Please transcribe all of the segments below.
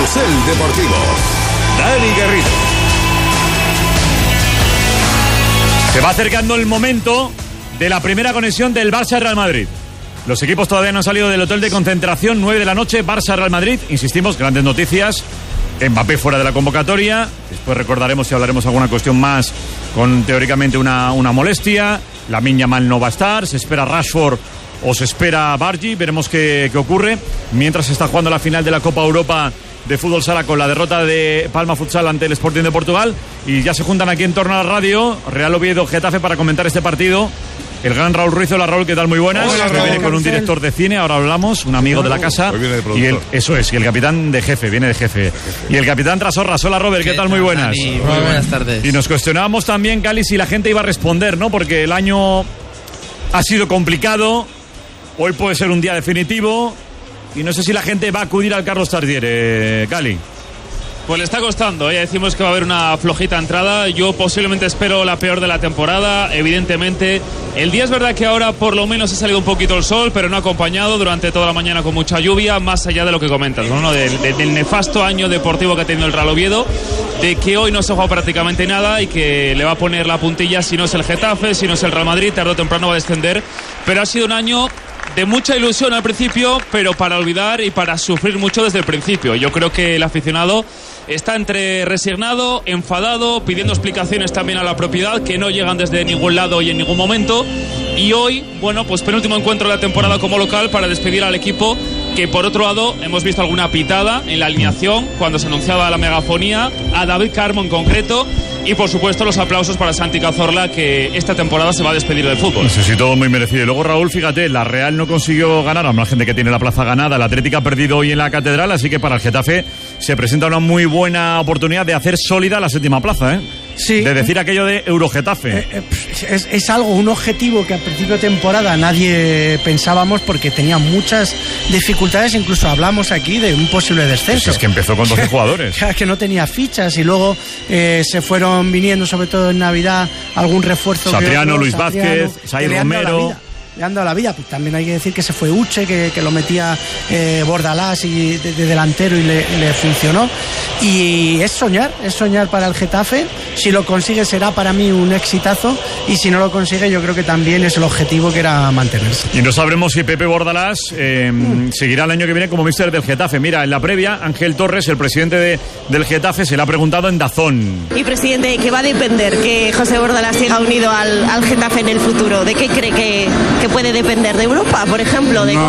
Carrusel Deportivo. Dani Garrido. Se va acercando el momento de la primera conexión del Barça-Real Madrid. Los equipos todavía no han salido del hotel de concentración. 9 de la noche, Barça-Real Madrid. Insistimos, grandes noticias. Mbappé fuera de la convocatoria. Después recordaremos si hablaremos alguna cuestión más con teóricamente una molestia. Lamine Yamal no va a estar. Se espera Rashford o se espera Bargi. Veremos qué ocurre. Mientras se está jugando la final de la Copa Europa de Fútbol Sala con la derrota de Palma Futsal ante el Sporting de Portugal. Y ya se juntan aquí en torno a la radio Real Oviedo Getafe para comentar este partido. El gran Raúl Ruiz. Hola Raúl, ¿qué tal? Muy buenas. Hola, Raúl. Viene con un director de cine, ahora hablamos, un amigo de la casa. Hoy viene de y productor. eso es, y el capitán de jefe, viene de jefe. Y el capitán Trasorras. Hola Robert, ¿qué tal? Muy buenas. Muy buenas tardes. Y nos cuestionábamos también, Cali, si la gente iba a responder, ¿no? Porque el año ha sido complicado, hoy puede ser un día definitivo, y no sé si la gente va a acudir al Carlos Tartiere, Cali. Pues le está costando, ya decimos que va a haber una flojita entrada. Yo posiblemente espero la peor de la temporada, evidentemente. El día es verdad que ahora por lo menos ha salido un poquito el sol, pero no ha acompañado durante toda la mañana con mucha lluvia, más allá de lo que comentas, ¿no? Del nefasto año deportivo que ha tenido el Real Oviedo, de que hoy no se ha jugado prácticamente nada y que le va a poner la puntilla si no es el Getafe, si no es el Real Madrid, tarde o temprano va a descender. Pero ha sido un año de mucha ilusión al principio, pero para olvidar y para sufrir mucho desde el principio. Yo creo que el aficionado está entre resignado, enfadado, pidiendo explicaciones también a la propiedad que no llegan desde ningún lado y en ningún momento. Y hoy, bueno, pues penúltimo encuentro de la temporada como local para despedir al equipo, que por otro lado hemos visto alguna pitada en la alineación cuando se anunciaba la megafonía, a David Carmo en concreto. Y por supuesto los aplausos para Santi Cazorla, que esta temporada se va a despedir del fútbol. No sé si todo muy merecido. Y luego Raúl, fíjate, la Real no consiguió ganar, a más gente que tiene la plaza ganada. La Atlético ha perdido hoy en la Catedral, así que para el Getafe se presenta una muy buena oportunidad de hacer sólida la séptima plaza, ¿eh? Sí. De decir aquello de Eurogetafe. Es algo, un objetivo que a principio de temporada nadie pensábamos porque tenía muchas dificultades. Incluso hablamos aquí de un posible descenso. Pues es que empezó con 12 jugadores. Que no tenía fichas y luego se fueron viniendo, sobre todo en Navidad, algún refuerzo. Satriano, Luis Vázquez, Said Romero. Le han dado la vida. Pues también hay que decir que se fue Uche, que lo metía Bordalás y de delantero y le funcionó. Y es soñar para el Getafe. Si lo consigue será para mí un exitazo, y si no lo consigue yo creo que también es el objetivo, que era mantenerse. Y no sabremos si Pepe Bordalás seguirá el año que viene como míster del Getafe. Mira, en la previa, Ángel Torres, el presidente del Getafe, se le ha preguntado en DAZN. Y presidente, ¿qué va a depender que José Bordalás siga unido al Getafe en el futuro? ¿De qué cree que puede depender? ¿De Europa, por ejemplo? ¿De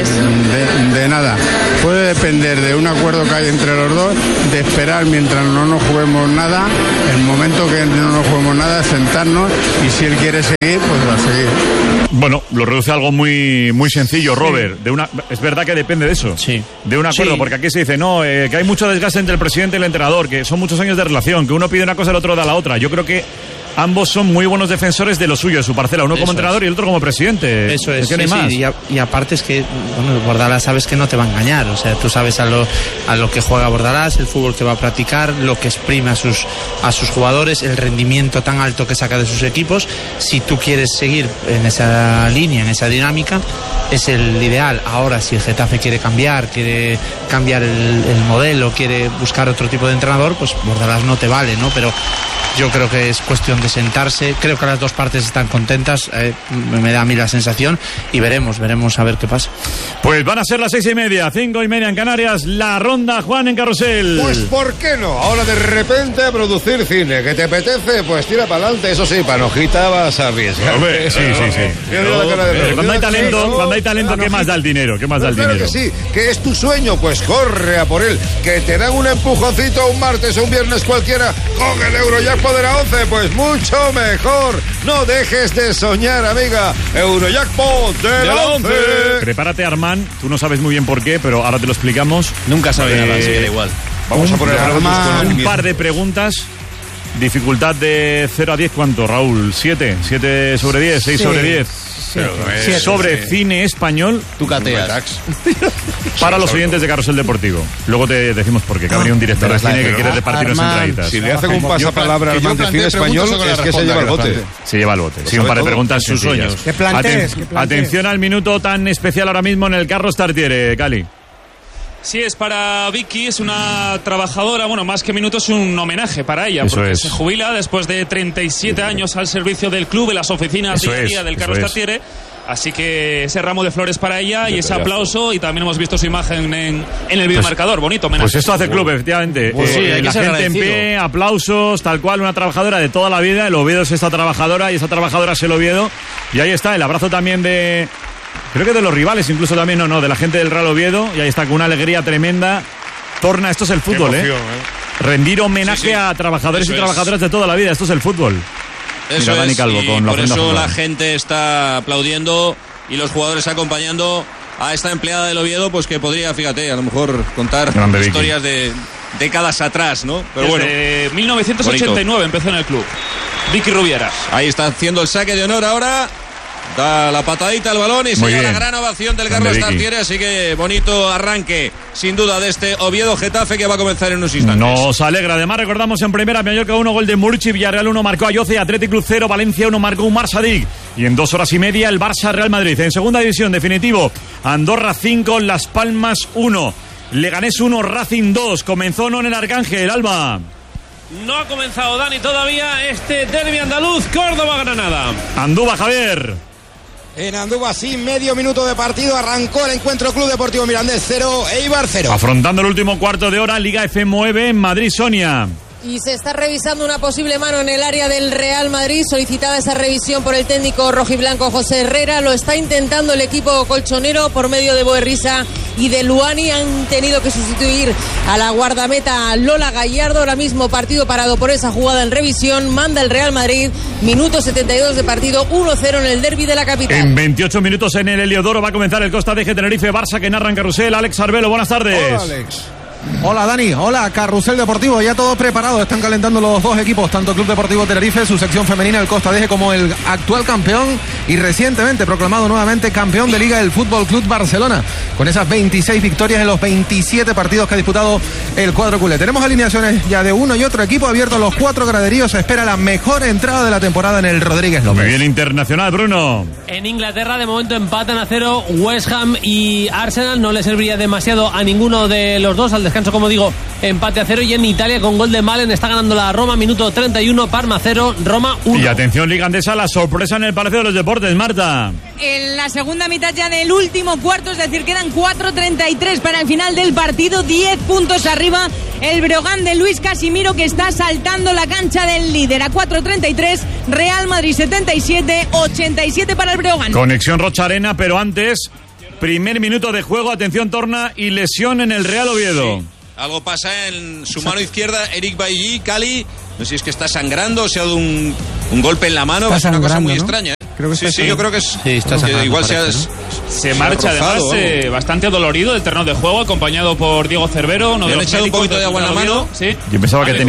de nada. Puede depender de un acuerdo que hay entre los dos, de esperar mientras no nos juguemos nada. El momento que no nos juguemos nada es sentarnos, y si él quiere seguir, pues va a seguir. Bueno, lo reduce a algo muy, muy sencillo, Robert. Es verdad que depende de eso. Sí. De un acuerdo, porque aquí se dice, que hay mucho desgaste entre el presidente y el entrenador, que son muchos años de relación, que uno pide una cosa y el otro da la otra. Yo creo que ambos son muy buenos defensores de lo suyo, de su parcela, uno como entrenador y el otro como presidente. Eso es, que no hay más. Y aparte es que, bueno, Bordalás sabes que no te va a engañar, o sea, tú sabes a lo que juega Bordalás, el fútbol que va a practicar, lo que exprime a sus jugadores, el rendimiento tan alto que saca de sus equipos. Si tú quieres seguir en esa línea, en esa dinámica, es el ideal. Ahora, si el Getafe quiere cambiar el modelo, quiere buscar otro tipo de entrenador, pues Bordalás no te vale, ¿no? Pero yo creo que es cuestión de sentarse. Creo que las dos partes están contentas, me da a mí la sensación, y veremos a ver qué pasa. Pues van a ser las 6:30, 5:30 en Canarias, la ronda, Juan, en Carrusel. Pues ¿por qué no? Ahora de repente a producir cine. ¿Que te apetece? Pues tira para adelante. Eso sí, panojita vas a arriesgar. Hombre, sí. Cuando hay talento, ¿qué más da el dinero? Claro que sí, que es tu sueño, pues corre a por él. Que te dan un empujoncito un martes o un viernes cualquiera con el Eurojackpot de la 11, pues mucho mejor. No dejes de soñar, amiga. Eurojackpot de la 11. Prepárate, Armand. Tú no sabes muy bien por qué, pero ahora te lo explicamos. Nunca sabe nada, así que da igual. Vamos a poner un par de preguntas. Dificultad de 0 a 10, ¿cuánto, Raúl? 7 sobre 10, 6 sobre 10. Sobre cine español. Tú cateas. Para los oyentes de Carrusel Deportivo. Luego te decimos por qué, que habría un director de cine que quiere repartir unas entraditas. Si le hacen un pasapalabra al man de cine español, es que se lleva el bote. Se lleva el bote. Sí, un par de preguntas sus sueños. ¿Qué plantees? Atención al minuto tan especial ahora mismo en el Carlos Tartiere, Cali. Sí, es para Vicky, es una trabajadora, bueno, más que minutos, es un homenaje para ella, Eso porque es. se jubila después de 37 años al servicio del club, en las oficinas Eso día a día es, del Carlos eso es. Tartiere. Así que ese ramo de flores para ella y ese aplauso, y también hemos visto su imagen en el videomarcador, bonito homenaje. Pues esto hace club, efectivamente. Pues sí, hay que la ser gente en agradecido. pie, aplausos, tal cual, una trabajadora de toda la vida. El Oviedo es esta trabajadora y esta trabajadora es el Oviedo. Y ahí está, el abrazo también de... Creo que de los rivales, incluso también, no, de la gente del Real Oviedo. Y ahí está, con una alegría tremenda. Torna, esto es el fútbol, emoción, Rendir homenaje a trabajadores Eso y trabajadoras de toda la vida. Esto es el fútbol. Eso Mira, Dani Calvo, y con la por ofrenda eso fútbol. la gente está aplaudiendo y los jugadores acompañando a esta empleada del Oviedo, pues que podría, fíjate, a lo mejor contar Grande Vicky. historias de décadas atrás, ¿no? Pero bueno, Desde 1989 empezó en el club. Vicky Rubieras. ahí está haciendo el saque de honor ahora. Da la patadita al balón y se Muy lleva la bien. gran ovación del Grande Carlos Vicky. Tartiere, así que bonito arranque, sin duda, de este Oviedo-Getafe que va a comenzar en unos instantes. Nos alegra. Además, recordamos en primera, Mallorca 1, gol de Murici, Villarreal 1, marcó Ayoce, Athletic Club 0, Valencia 1, marcó Umar Sadik. Y en 2 horas y media, el Barça-Real Madrid. En segunda división, definitivo, Andorra 5, Las Palmas 1. Leganés 1, Racing 2. Comenzó no en el Arcángel, Alba. No ha comenzado, Dani, todavía este derbi andaluz, Córdoba-Granada. Andúba, Javier. En Andúba, sí, medio minuto de partido, arrancó el encuentro. Club Deportivo Mirandés 0, Eibar 0. Afrontando el último cuarto de hora, Liga F9 en Madrid, Sonia. Y se está revisando una posible mano en el área del Real Madrid, solicitada esa revisión por el técnico rojiblanco José Herrera. Lo está intentando el equipo colchonero por medio de Boerrisa y de Luani. Han tenido que sustituir a la guardameta Lola Gallardo. Ahora mismo partido parado por esa jugada en revisión. Manda el Real Madrid, minuto 72 de partido, 1-0 en el derbi de la capital. En 28 minutos en el Heliodoro va a comenzar el Costa Deje Tenerife Barça, que narra en Carrusel. Alex Arbelo, buenas tardes. Hola, Alex. Hola Dani, hola Carrusel Deportivo, ya todo preparado, están calentando los dos equipos, tanto Club Deportivo Tenerife, su sección femenina, el Costa Deje, como el actual campeón y recientemente proclamado nuevamente campeón de Liga, el Fútbol Club Barcelona, con esas 26 victorias en los 27 partidos que ha disputado el cuadro culé. Tenemos alineaciones ya de uno y otro equipo, abiertos los 4 graderíos, se espera la mejor entrada de la temporada en el Rodríguez López. Muy bien, internacional, Bruno. En Inglaterra, de momento, empatan a 0 West Ham y Arsenal. No le serviría demasiado a ninguno de los dos. Al descanso, como digo, empate a 0. Y en Italia, con gol de Malen, está ganando la Roma, minuto 31, Parma 0, Roma 1. Y atención, Liga Andesa, la sorpresa en el Palacio de los Deportes, Marta. En la segunda mitad ya del último cuarto, es decir, quedan 4:33 para el final del partido, 10 puntos arriba el Breogán de Luis Casimiro, que está saltando la cancha del líder. A 4:33, Real Madrid 77, 87 para el Breogán. Conexión Rocha Arena, pero antes, primer minuto de juego, atención, Torna, y lesión en el Real Oviedo. Sí. Algo pasa en su mano izquierda, Eric Bailly, Cali, no sé si es que está sangrando, o se ha dado un golpe en la mano, es una cosa muy extraña. Creo que sí, yo creo que es. Sí, está sangrando, igual parece, Se marcha rozado, además bastante dolorido del terreno de juego, acompañado por Diego Cervero. Uno Le de han los echado un médicos poquito de del agua en la Real mano. Oviedo. Sí. Yo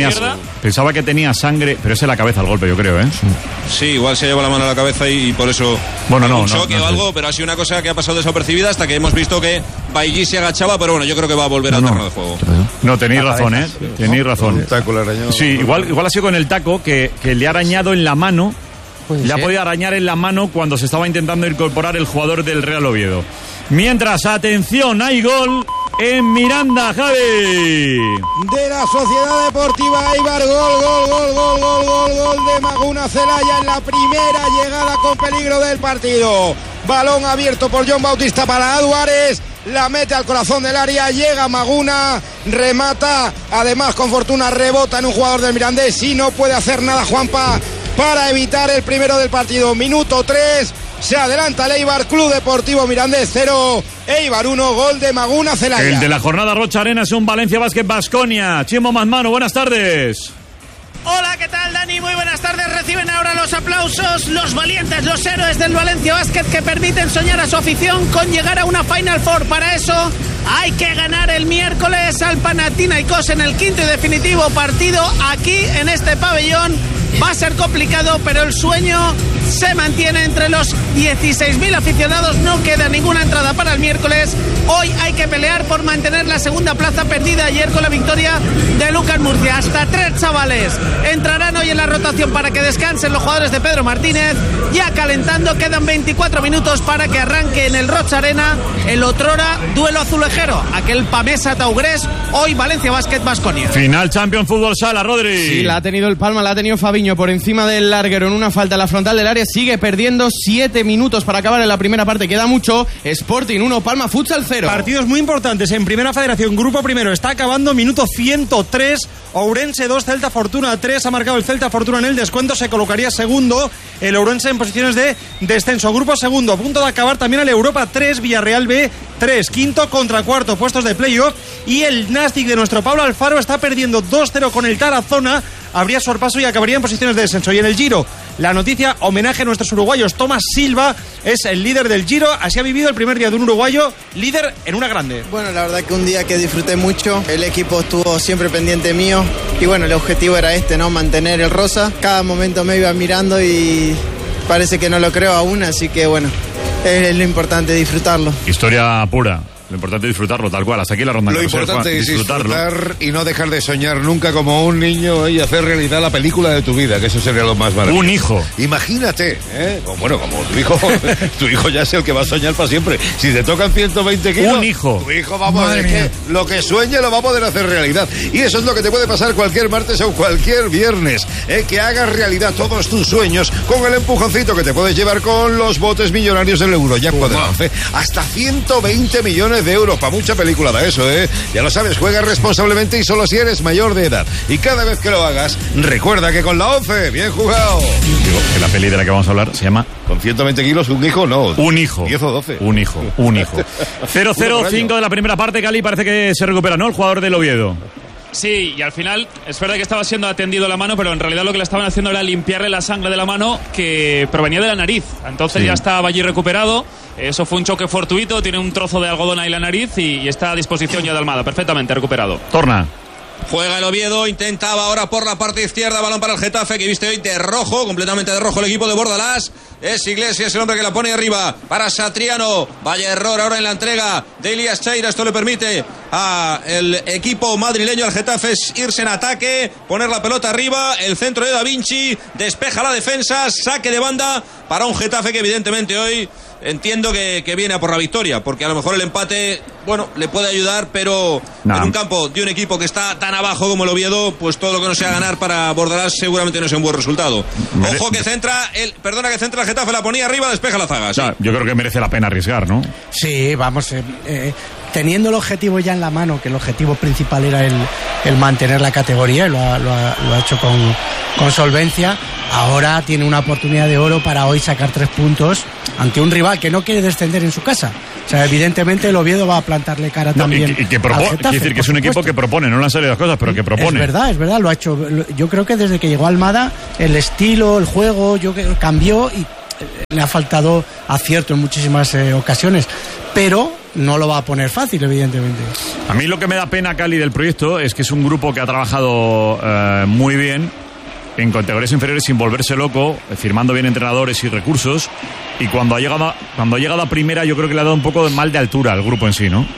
pensaba que tenía sangre, pero es en la cabeza el golpe, yo creo, ¿eh? Sí, igual se lleva la mano a la cabeza y por eso. Bueno, no, un no, choque no o sé. algo, pero ha sido una cosa que ha pasado desapercibida hasta que hemos visto que Bailly se agachaba, pero bueno, yo creo que va a volver al terreno de juego. No, tenéis razón, ¿eh? Tenéis razón. Un taco le arañó. Sí, igual ha sido con el taco que le ha arañado en la mano. Le ha ser. podido arañar en la mano cuando se estaba intentando incorporar el jugador del Real Oviedo. Mientras, atención, hay gol en Miranda, Javi. De la Sociedad Deportiva Eibar, gol de Maguna Celaya en la primera llegada con peligro del partido. Balón abierto por John Bautista para Álvarez, la mete al corazón del área, llega Maguna, remata, además con fortuna rebota en un jugador del Mirandés y no puede hacer nada Juanpa para evitar el primero del partido. Minuto 3, se adelanta el Eibar, Club Deportivo Mirandés 0, Eibar 1, gol de Maguna Celaya. El de la jornada Rocha Arena es un Valencia Basket Baskonia. Chimo Mazmano, buenas tardes. Hola, ¿qué tal, Dani? Muy buenas tardes. Reciben ahora los aplausos los valientes, los héroes del Valencia Basket, que permiten soñar a su afición con llegar a una Final Four. Para eso hay que ganar el miércoles al Panathinaikos en el quinto y definitivo partido aquí en este pabellón Va a ser complicado, pero el sueño se mantiene entre los 16.000 aficionados. No queda ninguna entrada para el miércoles. Hoy hay que pelear por mantener la segunda plaza perdida ayer con la victoria de Lucas Murcia. Hasta 3 chavales entrarán hoy en la rotación para que descansen los jugadores de Pedro Martínez. Ya calentando, quedan 24 minutos para que arranque en el Rocha Arena el otrora duelo azulejero, aquel Pamesa Taugrés. Hoy Valencia Basket Baskonia. Final Champions Fútbol Sala, Rodri. Sí, la ha tenido el Palma, la ha tenido Fabiño por encima del larguero en una falta en la frontal del área. Sigue perdiendo 7 minutos para acabar en la primera parte. Queda mucho. Sporting 1, Palma Futsal 0. Partidos muy importantes en Primera Federación. Grupo primero está acabando, minuto 103. Ourense 2, Celta Fortuna 3. Ha marcado el Celta Fortuna en el descuento. Se colocaría segundo. El Ourense en posiciones de descenso. Grupo segundo, a punto de acabar también el Europa 3, Villarreal B 3. Quinto contra cuarto, puestos de playoff. Y el Nastic de nuestro Pablo Alfaro está perdiendo 2-0 con el Tarazona. Habría sorpaso y acabaría en posiciones de descenso. Y en el Giro, la noticia, homenaje a nuestros uruguayos. Tomás Silva es el líder del Giro. Así ha vivido el primer día de un uruguayo líder en una grande. Bueno, la verdad que un día que disfruté mucho. El equipo estuvo siempre pendiente mío. Y bueno, el objetivo era ¿no? Mantener el rosa. Cada momento me iba mirando y parece que no lo creo aún. Así que bueno, es lo importante, disfrutarlo. Historia pura. Lo importante es disfrutarlo, tal cual. Hasta aquí la ronda. Lo importante es disfrutar y no dejar de soñar nunca como un niño y hacer realidad la película de tu vida, que eso sería lo más maravilloso. Un hijo. Imagínate, bueno, como tu hijo ya es el que va a soñar para siempre. Si te tocan 120 kilos... Un hijo. Tu hijo, vamos, es que lo que sueñe lo va a poder hacer realidad. Y eso es lo que te puede pasar cualquier martes o cualquier viernes. Que hagas realidad todos tus sueños con el empujoncito que te puedes llevar con los botes millonarios del Eurojackpot de la 11. Hasta 120 millones de euros. Para mucha película da eso, Ya lo sabes, juega responsablemente y solo si eres mayor de edad. Y cada vez que lo hagas, recuerda que con la 11, bien jugado. Digo que la peli de la que vamos a hablar se llama... Con 120 kilos, un hijo, no. Un hijo. 10 o 12. Un hijo. 0-0-5 de la primera parte. Cali parece que se recupera, ¿no? El jugador del Oviedo. Sí, y al final es verdad que estaba siendo atendido la mano, pero en realidad lo que le estaban haciendo era limpiarle la sangre de la mano que provenía de la nariz. Entonces ya estaba allí recuperado. Eso fue un choque fortuito, tiene un trozo de algodón ahí en la nariz y está a disposición ya de Almada, perfectamente recuperado. Torna. Juega el Oviedo, intentaba ahora por la parte izquierda, balón para el Getafe, que viste hoy de rojo, completamente de rojo el equipo de Bordalás. Es Iglesias el hombre que la pone arriba para Satriano. Vaya error ahora en la entrega de Elías Cheira. Esto le permite a el equipo madrileño, al Getafe, irse en ataque, poner la pelota arriba. El centro de Da Vinci despeja la defensa, saque de banda para un Getafe que evidentemente hoy entiendo que viene a por la victoria, porque a lo mejor el empate, bueno, le puede ayudar, pero en un campo de un equipo que está tan abajo como el Oviedo, pues todo lo que no sea ganar para Bordalás seguramente no sea un buen resultado. Ojo que centra el Getafe, la ponía arriba, despeja la zaga. ¿Sí? Yo creo que merece la pena arriesgar, ¿no? Sí, vamos, teniendo el objetivo ya en la mano, que el objetivo principal era el mantener la categoría, y lo ha hecho con solvencia. Ahora tiene una oportunidad de oro para hoy sacar 3 puntos ante un rival que no quiere descender en su casa. O sea, evidentemente el Oviedo va a plantarle cara también. Y que propone, quiere decir que es un equipo que propone, no le han salido las cosas, pero que propone. Es verdad, lo ha hecho. Yo creo que desde que llegó Almada, el estilo, el juego, cambió y le ha faltado acierto en muchísimas ocasiones. Pero no lo va a poner fácil, evidentemente. A mí lo que me da pena, Cali, del proyecto es que es un grupo que ha trabajado muy bien en categorías inferiores sin volverse loco, firmando bien entrenadores y recursos, y cuando ha llegado a primera yo creo que le ha dado un poco de mal de altura al grupo en sí, ¿no?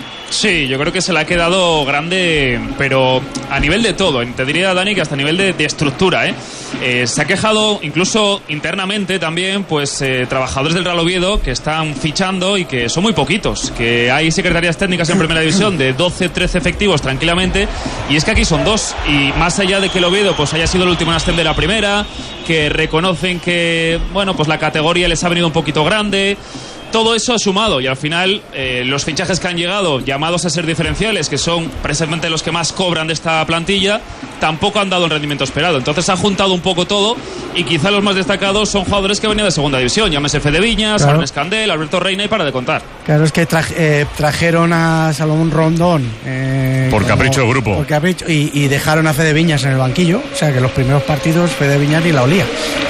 Sí, yo creo que se le ha quedado grande, pero a nivel de todo. Te diría, Dani, que hasta a nivel de estructura, se ha quejado incluso internamente también, pues trabajadores del Real Oviedo que están fichando y que son muy poquitos, que hay secretarías técnicas en primera división de 12, 13 efectivos tranquilamente, y es que aquí son 2, y más allá de que el Oviedo pues haya sido el último en ascender a primera, que reconocen que, bueno, pues la categoría les ha venido un poquito grande. Todo eso ha sumado y al final los fichajes que han llegado, llamados a ser diferenciales, que son precisamente los que más cobran de esta plantilla, tampoco han dado el rendimiento esperado. Entonces ha juntado un poco todo y quizá los más destacados son jugadores que venían de segunda división. Llámese Fede Viñas, claro, Arnes Candel, Alberto Reina y para de contar. Claro, es que trajeron a Salomón Rondón. Por capricho de grupo. Por capricho, y dejaron a Fede Viñas en el banquillo. O sea que los primeros partidos Fede Viñas ni la olía.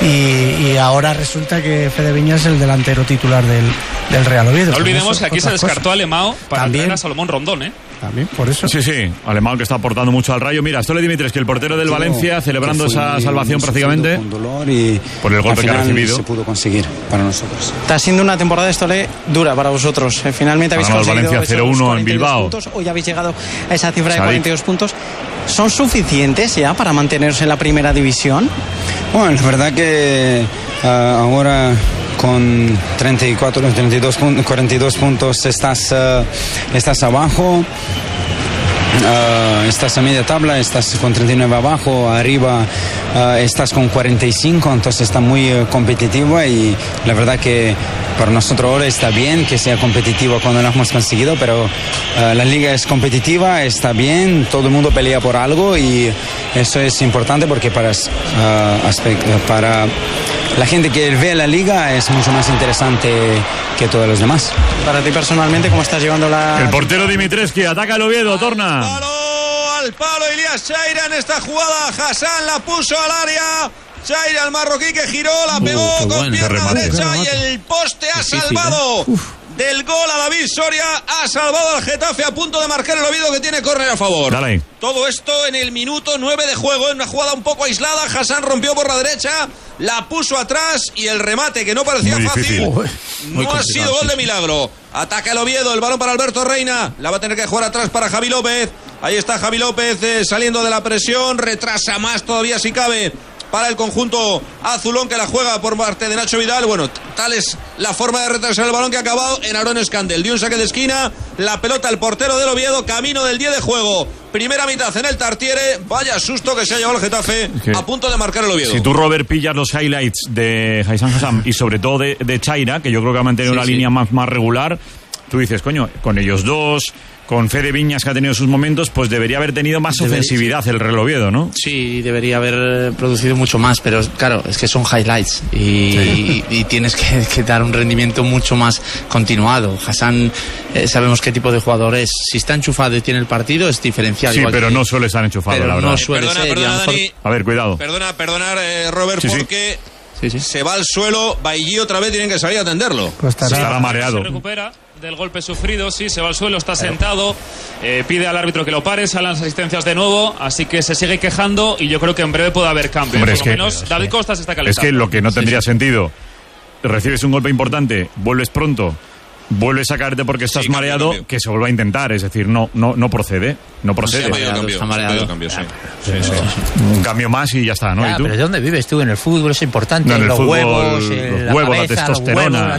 Y ahora resulta que Fede Viñas es el delantero titular del Real Oviedo. No olvidemos que aquí se descartó a Lemao para traer a Salomón Rondón, También, por eso. Sí, Alemán que está aportando mucho al Rayo. Mira, Stole Dimitrescu, el portero del Valencia, celebrando esa salvación prácticamente por el golpe que ha recibido. Se pudo conseguir para nosotros. Está siendo una temporada de Stole dura para vosotros. Finalmente habéis conseguido Valencia 0-1 en Bilbao. Puntos. Hoy habéis llegado a esa cifra de 42 puntos. ¿Son suficientes ya para mantenerse en la primera división? Bueno, la verdad que ahora con 42 puntos estás abajo. Estás a media tabla, estás con 39 abajo, arriba estás con 45, entonces está muy competitivo y la verdad que para nosotros ahora está bien que sea competitivo cuando lo hemos conseguido, pero la liga es competitiva, está bien, todo el mundo pelea por algo y eso es importante porque para la gente que ve la liga es mucho más interesante que todos los demás. Para ti personalmente, ¿cómo estás llevando la...? El portero Dimitrescu ataca el Oviedo, torna. Al palo Ilias Chaira en esta jugada. Hassan la puso al área. Chaira, el marroquí que giró, la pegó con pierna derecha y el poste ha salvado del gol a David Soria. Ha salvado al Getafe a punto de marcar el Oviedo que tiene córner a favor. Dale. Todo esto en el minuto 9 de juego, en una jugada un poco aislada. Hassan rompió por la derecha, la puso atrás y el remate que no parecía fácil no ha sido gol de milagro. Ataca el Oviedo, el balón para Alberto Reina, la va a tener que jugar atrás para Javi López. Ahí está Javi López saliendo de la presión, retrasa más todavía si cabe para el conjunto azulón que la juega por parte de Nacho Vidal. Bueno, tal es la forma de retrasar el balón que ha acabado en Aaron Scandel. Dio un saque de esquina, la pelota al portero del Oviedo, camino del 10 de juego. Primera mitad en el Tartiere, vaya susto que se ha llevado el Getafe a punto de marcar el Oviedo. Si tú, Robert, pillas los highlights de Hassan y sobre todo de Chaira, que yo creo que ha mantenido una línea más regular, tú dices, coño, con ellos dos, con Fede Viñas que ha tenido sus momentos, pues debería haber tenido más ofensividad el Real Oviedo, ¿no? Sí, debería haber producido mucho más, pero claro, es que son highlights y tienes que dar un rendimiento mucho más continuado. Hassan, sabemos qué tipo de jugador es. Si está enchufado y tiene el partido, es diferencial. Sí, pero no suele estar enchufado, pero la verdad. No suele ser. Perdona, Dani. A ver, cuidado. Perdona, Robert, porque se va al suelo, Bailly otra vez tienen que salir a atenderlo. Pues estará mareado. Se recupera del golpe sufrido, sí, se va al suelo, está sentado, pide al árbitro que lo pare, salen las asistencias de nuevo, así que se sigue quejando y yo creo que en breve puede haber cambio. Hombre, por lo menos David Costa se está calentando. Es que lo que no tendría sentido, recibes un golpe importante, vuelves pronto, vuelves a caerte porque estás mareado, cambio. Que se vuelva a intentar, es decir, no procede. No procede. Está mareado. Un cambio más y ya está, ¿no? ¿Y tú? Pero ¿de dónde vives tú? En el fútbol es importante. No, en el los fútbol, huevos, la testosterona.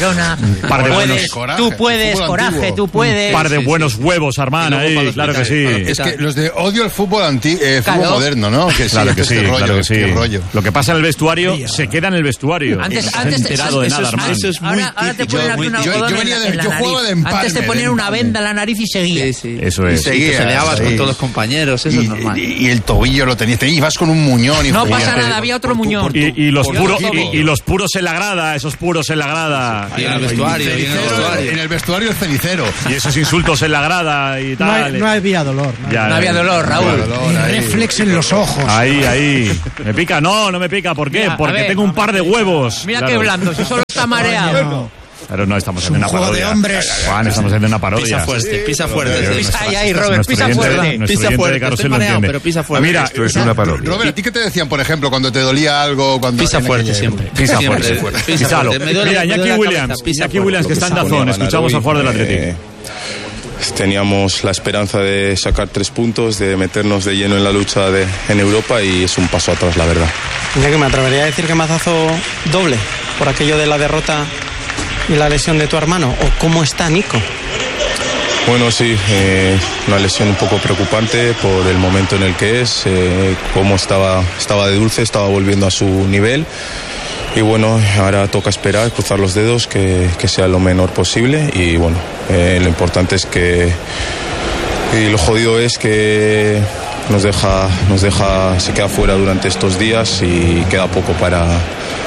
Tú puedes, coraje, tú puedes. Un par de buenos huevos, Armán, ahí, claro que sí. Es que los de odio el fútbol fútbol moderno, ¿no? Que claro que sí, claro que sí. Rollo. Lo que pasa en el vestuario se queda en el vestuario. Antes enterado de nada, Armán. Eso es muy típico. Yo juego de empalme. Antes te ponían una venda en la nariz y seguías. Eso es. Y te peleabas con todos los compañeros, eso es normal. Y el tobillo lo tenías, ibas con un muñón. No pasa nada, había otro muñón. Y los puros en la grada, esos puros en la grada. Y en el vestuario. En el vestuario el cenicero. Y esos insultos en la grada y tal. No había dolor. No había dolor, Raúl. Reflex en los ojos. Ahí. ¿Me pica? No me pica. ¿Por qué? Mira, porque tengo un par de huevos. Mira qué blando, si solo está mareado. Pero no, estamos haciendo una parodia. De hombres. Juan, estamos haciendo una parodia. Pisa fuerte. Ahí, Robert, pisa fuerte. Pisa fuerte. Estoy mareado, pero pisa fuerte. Mira, esto es una parodia. Robert, ¿a ti qué te decían, por ejemplo, cuando te dolía algo? Pisa fuerte siempre. Pisa fuerte. Písalo. Mira, Iñaki Williams, que está en Dazón. Escuchamos al jugador del Athletic. Teníamos la esperanza de sacar 3 puntos, de meternos de lleno en la lucha en Europa y es un paso atrás, la verdad. Iñaki, me atrevería a decir que mazazo doble por aquello de la derrota y la lesión de tu hermano. ¿O cómo está Nico? Bueno, sí, una lesión un poco preocupante por el momento en el que es, cómo estaba de dulce, estaba volviendo a su nivel. Y bueno, ahora toca esperar, cruzar los dedos, que sea lo menor posible. Y bueno, lo importante es que... Y lo jodido es que se queda fuera durante estos días y queda poco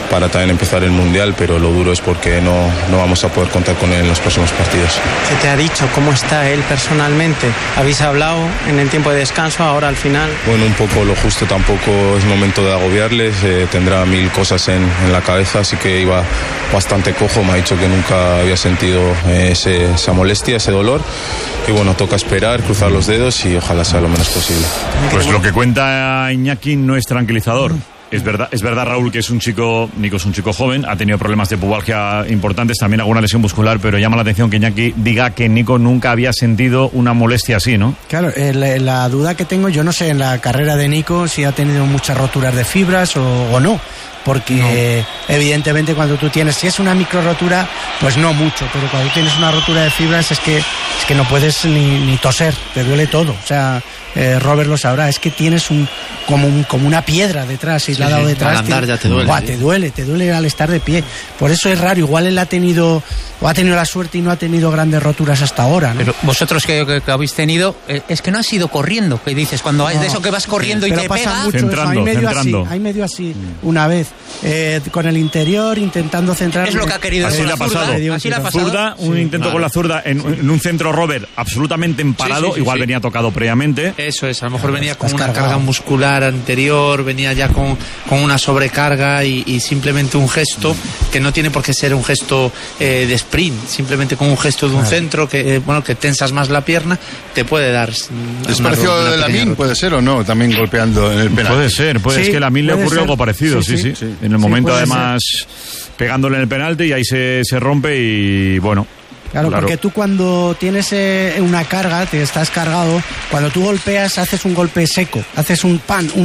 para también empezar el Mundial, pero lo duro es porque no vamos a poder contar con él en los próximos partidos. ¿Qué te ha dicho? ¿Cómo está él personalmente? ¿Habéis hablado en el tiempo de descanso ahora al final? Bueno, un poco lo justo, tampoco es momento de agobiarles, tendrá 1000 cosas en la cabeza, así que iba bastante cojo, me ha dicho que nunca había sentido esa molestia, ese dolor, y bueno, toca esperar, cruzar los dedos y ojalá sea lo menos posible. Pues lo que cuenta Iñaki no es tranquilizador. Es verdad, Raúl, que Nico es un chico joven, ha tenido problemas de pubalgia importantes, también alguna lesión muscular, pero llama la atención que Iñaki diga que Nico nunca había sentido una molestia así, ¿no? Claro, la duda que tengo, yo no sé en la carrera de Nico si ha tenido muchas roturas de fibras o no. Porque evidentemente cuando tú tienes, si es una micro rotura, pues no mucho, pero cuando tienes una rotura de fibras es que no puedes ni toser, te duele todo. O sea, Robert lo sabrá, es que tienes como una piedra detrás, aislado detrás. Al andar ya te duele. Te duele al estar de pie. Por eso es raro, igual él ha tenido la suerte y no ha tenido grandes roturas hasta ahora, ¿no? Pero vosotros que habéis tenido, es que no has ido corriendo, que dices, cuando hay de eso que vas corriendo y te pega. Mucho centrando. Hay medio así, una vez. Con el interior intentando centrar. Es lo que ha querido. Así le ha pasado. Zurda, un intento con la zurda en un centro Robert absolutamente emparado, igual venía tocado previamente. Eso es, a lo mejor venía con una carga muscular anterior, venía ya con una sobrecarga y simplemente un gesto que no tiene por qué ser un gesto de sprint, simplemente con un gesto de un centro que tensas más la pierna, te puede dar. ¿Es parecido de Lamine? ¿Puede ser o no? También golpeando en el penal. Puede ser, es que a Lamine le ocurrió algo parecido, sí. En el momento además pegándole en el penalti y ahí se rompe y bueno. Claro, porque tú cuando tienes una carga, te estás cargado, cuando tú golpeas haces un golpe seco, haces un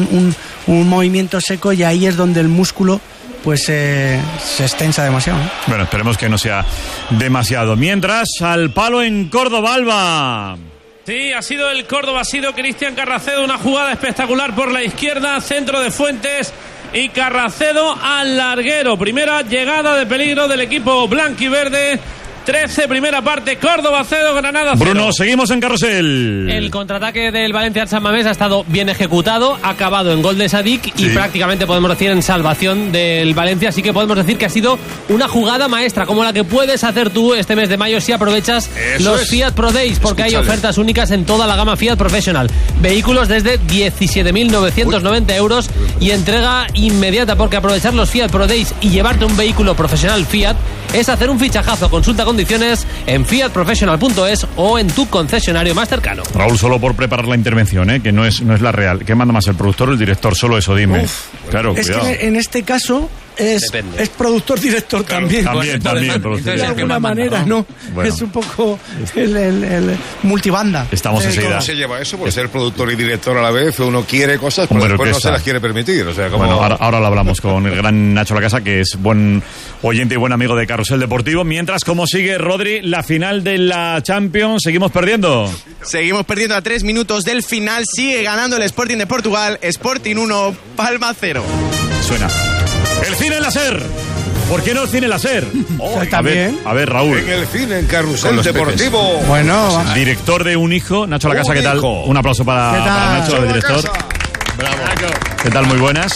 movimiento seco y ahí es donde el músculo pues se extensa demasiado, ¿no? Bueno, esperemos que no sea demasiado. Mientras, al palo en Córdoba, Alba. Sí, ha sido el Córdoba, ha sido Cristian Carracedo, una jugada espectacular por la izquierda, centro de Fuentes y Carracedo al larguero. Primera llegada de peligro del equipo blanquiverde. 13, primera parte, Córdoba 0, Granada 0. Bruno, seguimos en Carrusel. El contraataque del Valencia al San Mamés ha estado bien ejecutado, ha acabado en gol de Sadik y prácticamente podemos decir en salvación del Valencia, así que podemos decir que ha sido una jugada maestra, como la que puedes hacer tú este mes de mayo si aprovechas los Fiat Pro Days, porque hay ofertas únicas en toda la gama Fiat Professional. Vehículos desde 17.990 euros y entrega inmediata, porque aprovechar los Fiat Pro Days y llevarte un vehículo profesional Fiat es hacer un fichajazo. Consulta condiciones en fiatprofessional.es o en tu concesionario más cercano. Raúl, solo por preparar la intervención, que no es la real. ¿Qué manda más, el productor o el director? Solo eso, dime. Claro, es cuidado. Que en este caso es productor-director también. También. De alguna manera, ¿no? Bueno. Es un poco el multibanda. Estamos enseguida. ¿Cómo se lleva eso? Por ser productor y director a la vez, uno quiere cosas, pero después no se las quiere permitir. O sea, como... Bueno, ahora lo hablamos con el gran Nacho Lacasa, que es buen oyente y buen amigo de Carrusel Deportivo. Mientras, ¿cómo sigue, Rodri, la final de la Champions? ¿Seguimos perdiendo? Seguimos perdiendo a 3 minutos del final. Sigue ganando el Sporting de Portugal. Sporting 1, Palma 0. Suena. El cine láser. ¿Por qué no el cine láser? También. A ver, Raúl. En el cine, en Carrusel Deportivo. Bueno, director de Un Hijo, Nacho Lacasa, ¿qué tal? Un aplauso para Nacho, el director. Bravo. ¿Qué tal? Muy buenas.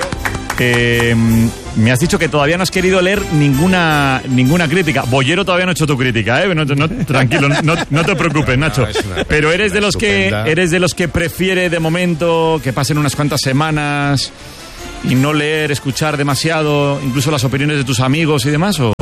Me has dicho que todavía no has querido leer ninguna crítica. Bollero todavía no ha hecho tu crítica, ¿eh? Tranquilo, no te preocupes, Nacho. Pero eres de los que prefiere de momento que pasen unas cuantas semanas y no leer, escuchar demasiado, incluso las opiniones de tus amigos y demás, ¿o?